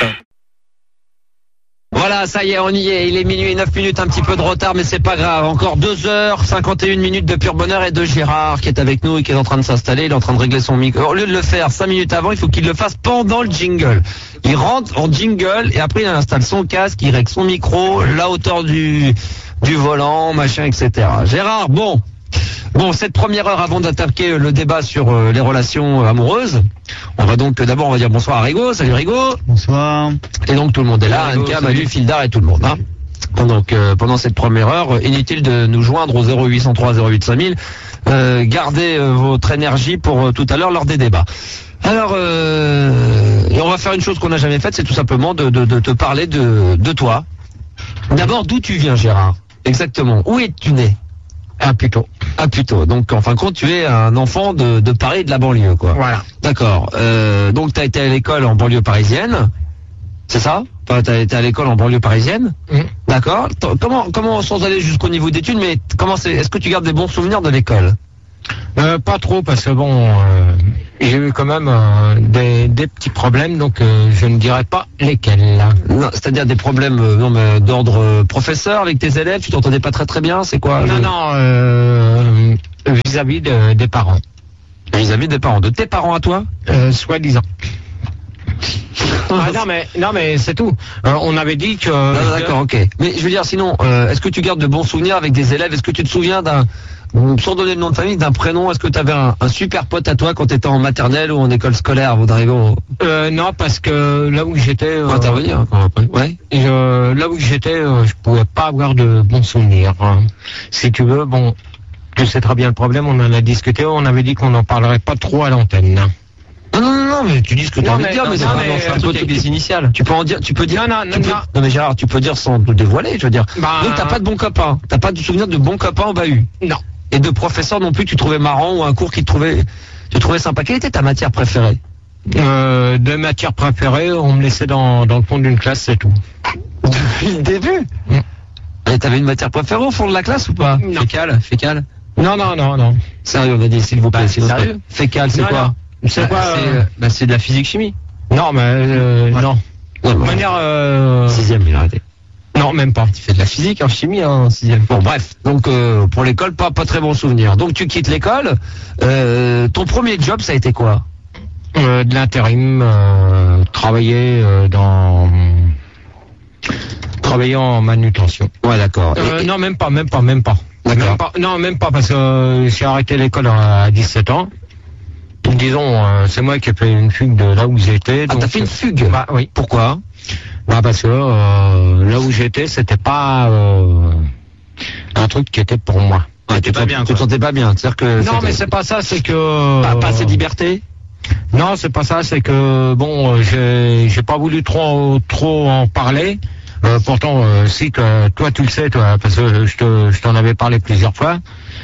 Voilà, ça y est, on y est. Il est minuit et neuf minutes, un petit peu de retard, mais c'est pas grave. Encore deux heures cinquante et une minutes de pur bonheur et de Gérard qui est avec nous et qui est en train de s'installer. Il est en train de régler son micro. Au lieu de le faire cinq minutes avant, il faut qu'il le fasse pendant le jingle. Il rentre en jingle et après il installe son casque, il règle son micro, la hauteur du du volant, machin, et cetera. Gérard, bon. Bon, cette première heure avant d'attaquer le débat sur euh, les relations amoureuses, on va donc d'abord on va dire bonsoir à Rigaud. Salut Rigaud. Bonsoir. Et donc tout le monde est là, Anka, Manu, Fildar et tout le monde. Hein. Donc euh, pendant cette première heure, inutile de nous joindre au zéro huit cent trois zéro huit cinq mille. Euh, gardez euh, votre énergie pour euh, tout à l'heure lors des débats. Alors, euh, et on va faire une chose qu'on n'a jamais faite, c'est tout simplement de, de, de te parler de, de toi. D'abord, d'où tu viens, Gérard? Exactement. Où es-tu né? À Puteaux. À Puteaux. Donc, en fin de compte, tu es un enfant de, de Paris et de la banlieue, quoi. Voilà. D'accord. Euh, donc, tu as été à l'école en banlieue parisienne. C'est ça? Tu as été à l'école en banlieue parisienne. Mmh. D'accord. Comment, comment, sans aller jusqu'au niveau d'études, mais comment c'est, est-ce que tu gardes des bons souvenirs de l'école? Euh, pas trop, parce que bon, euh, j'ai eu quand même euh, des, des petits problèmes, donc euh, je ne dirais pas lesquels. Non, c'est-à-dire des problèmes euh, non, mais d'ordre euh, professeur avec tes élèves, tu t'entendais pas très très bien, c'est quoi? Non, je... non, euh, vis-à-vis de, des parents. Vis-à-vis des parents, de tes parents à toi? euh, Soi-disant. Ah, non mais non mais c'est tout. Euh, on avait dit que. Non, d'accord, ok. Mais je veux dire, sinon, euh, est-ce que tu gardes de bons souvenirs avec des élèves? Est-ce que tu te souviens d'un, sans donner le nom de famille, d'un prénom? Est-ce que tu avais un, un super pote à toi quand tu étais en maternelle ou en école scolaire avant d'arriver au... euh, Non, parce que là où j'étais. Euh, on va intervenir encore après. Ouais. Je, là où j'étais, euh, je pouvais pas avoir de bons souvenirs. Hein. Si tu veux, bon, tu sais très bien le problème. On en a discuté. On avait dit qu'on n'en parlerait pas trop à l'antenne. Non, non, non, non, mais tu dis ce que tu as envie de dire, mais c'est vraiment un peu avec des initiales. Tu peux en dire, tu peux dire. Non, non, non, peux, non. non, mais Gérard, tu peux dire sans te dévoiler, je veux dire. Bah, donc t'as pas de bons copains, t'as pas de souvenir de bons copains au bahut. Non. Et de professeurs non plus que tu trouvais marrant ou un cours qui te trouvait, tu trouvais sympa. Quelle était ta matière préférée? Euh, de matière préférée, on me laissait dans, dans le fond d'une classe, c'est tout. Depuis le début? Mm. Et t'avais une matière préférée au fond de la classe ou pas? Non. Fécale, fécale. Non, non, non, non. Sérieux, on a dit, s'il vous plaît, Bah, s'il vous plaît. sérieux? Fécale, c'est Non, quoi? non. C'est quoi? c'est, euh... bah, c'est de la physique-chimie. Non, mais euh, Ouais. non. Ouais, De bah, manière. Euh... Sixième, il a arrêté. Non, même pas. Tu fais de la physique en chimie, hein, en sixième. Bon, bref. Donc, euh, pour l'école, pas, pas très bon souvenir. Donc, tu quittes l'école. Euh, ton premier job, ça a été quoi? Euh, de l'intérim, euh, travailler euh, dans. Travailler en manutention. Ouais, d'accord. Euh, Et- non, même pas, même pas, même pas. D'accord. Même pas. Non, même pas, parce que euh, j'ai arrêté l'école à dix-sept ans. Disons, euh, c'est moi qui ai fait une fugue de là où j'étais. Ah, donc- t'as fait une fugue? Bah oui. Pourquoi? Bah parce que euh, là où j'étais, c'était pas euh, un truc qui était pour moi. Ouais, tu te pas sens- bien, tu te quoi. sentais pas bien. C'est-à-dire que Non, c'était- mais c'est pas ça, c'est que pas, pas assez de liberté? non, c'est pas ça, c'est que bon, euh, j'ai j'ai pas voulu trop trop en parler. Euh, pourtant, euh, si que, toi tu le sais, toi, parce que je te je t'en avais parlé plusieurs fois.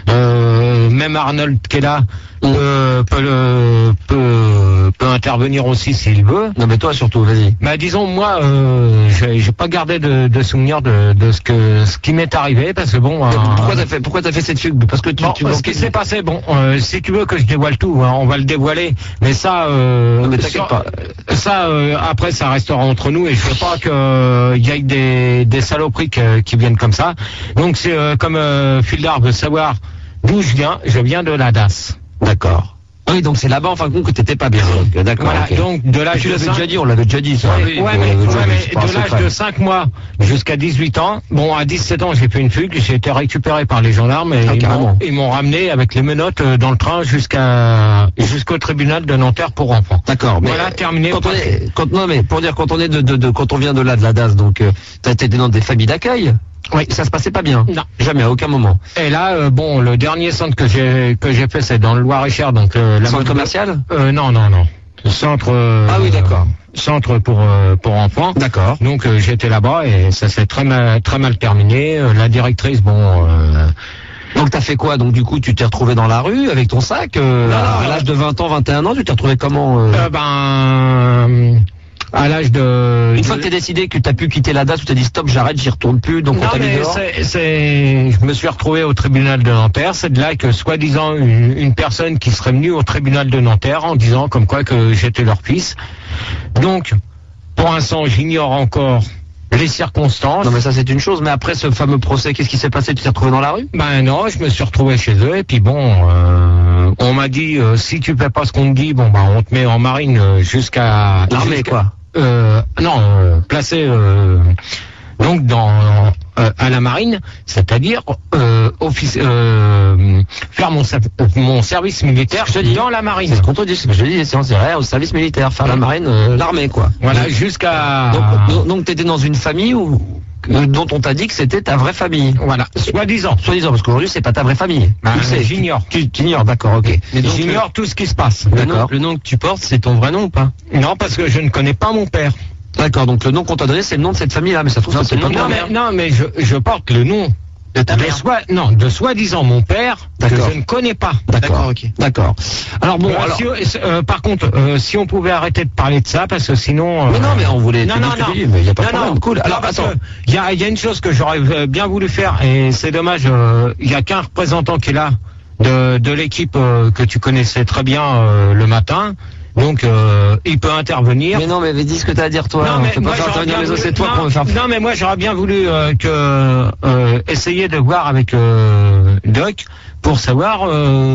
Euh, même Arnold qui est là euh, peut le peut peut intervenir aussi s'il veut. Non, mais toi surtout, vas-y. Bah disons moi, euh, j'ai j'ai pas gardé de, de souvenir de, de ce que ce qui m'est arrivé parce que bon. euh, Pourquoi t'as fait, pourquoi t'as fait cette fugue? Parce que tu, Bon, tu ce qui s'est passé, bon, euh, si tu veux que je dévoile tout, hein, on va le dévoiler, mais ça, euh, Non, mais t'inquiète ça, pas. ça, euh, après, ça restera entre nous et je veux pas que il y ait des, des saloperies que- qui viennent comme ça. Donc c'est euh, comme euh, Fildar veut savoir d'où je viens, je viens de la D A S. D'accord. Oui, donc c'est là-bas, en fin de compte, que t'étais pas bien. Donc, d'accord. Voilà, ok. donc de l'âge Tu de l'avais cinq- déjà dit, on l'avait déjà dit, ça. Ouais, ouais, mais, Euh, ouais, je- mais c'est pas un de l'âge secret. de cinq mois jusqu'à dix-huit ans, bon, à dix-sept ans, j'ai fait une fugue, j'ai été récupéré par les gendarmes et Ah, ils carrément. m'ont- ils m'ont ramené avec les menottes euh, dans le train jusqu'à jusqu'au tribunal de Nanterre pour enfants. D'accord, mais Voilà, terminé. quand on est, quand, non, mais pour dire, quand on est de, de, de quand on vient de là, de la D A S, donc, euh, t'as été dans des familles d'accueil. Oui. Ça se passait pas bien. Non. Jamais, à aucun moment. Et là, euh, bon, le dernier centre que j'ai que j'ai fait, c'est dans le Loir-et-Cher, donc euh, la Centre mode- commercial? Euh, non, non, non. Centre. euh, Ah oui, d'accord. Centre pour euh, pour enfants. D'accord. Donc euh, j'étais là-bas et ça s'est très mal très mal terminé. Euh, la directrice, bon. Euh, Donc t'as fait quoi? Donc du coup, tu t'es retrouvé dans la rue avec ton sac, euh, Non, non, à non. l'âge de vingt ans, vingt et un ans, tu t'es retrouvé comment? euh euh, ben. À l'âge de. Une fois que t'es décidé que t'as pu quitter la D A S, tu t'es dit stop, j'arrête, j'y retourne plus, donc on Non, t'a mis mais dehors. c'est, c'est, je me suis retrouvé au tribunal de Nanterre. C'est de là que, soi-disant, une, une personne qui serait venue au tribunal de Nanterre en disant comme quoi que j'étais leur fils. Donc, pour l'instant, j'ignore encore les circonstances. Non mais ça c'est une chose, mais après ce fameux procès, qu'est-ce qui s'est passé? Tu t'es retrouvé dans la rue? Ben non, je me suis retrouvé chez eux et puis bon, euh, on m'a dit euh, si tu fais pas ce qu'on te dit, bon ben on te met en marine euh, jusqu'à L'armée jusqu'à- quoi? Euh, non, euh, placé euh, donc dans euh, à la marine, c'est-à-dire euh, office, euh, faire mon, ser- mon service militaire Je te dis. dans la marine. C'est ce qu'on te dit, ce que je dis, c'est on dirait au service militaire, faire la marine, euh, l'armée, quoi. Voilà, jusqu'à... Donc, donc, donc t'étais dans une famille où, euh, dont on t'a dit que c'était ta vraie famille. Voilà, soi-disant. Soi-disant, parce qu'aujourd'hui c'est pas ta vraie famille. Bah, tu le sais. j'ignore. Tu, tu ignores, d'accord, ok. Mais donc, J'ignore tout ce qui se passe. Le nom, D'accord. le nom que tu portes, c'est ton vrai nom ou pas? Non, parce que je ne connais pas mon père. D'accord, donc le nom qu'on t'a donné, c'est le nom de cette famille-là, mais ça se trouve Non, que c'est c'est le nom pas de ta ta mère. Non, mais je, je porte le nom De ta de mère. soi, non, de soi-disant mon père, que D'accord. je ne connais pas. D'accord, ok. D'accord. Alors bon, Euh, alors... si- euh, par contre, euh, si on pouvait arrêter de parler de ça, parce que sinon. euh, Mais non, mais on voulait. Non, tu dis non, ce que non. tu dis, mais y a pas de Non, problème. non. Cool. Alors Non, parce attends. que Il y a, il y a une chose que j'aurais euh, bien voulu faire, et c'est dommage, euh, il y a qu'un représentant qui est là de, de l'équipe euh, que tu connaissais très bien euh, le matin. Donc, euh, il peut intervenir. Mais non, mais dis ce que t'as à dire toi. Non, on mais peut moi, pas faire j'aurais intervenir bien les autres, voulu- c'est toi non, qu'on veut faire. Non, mais moi j'aurais bien voulu euh, que euh, essayer de voir avec euh, Doc pour savoir. Euh,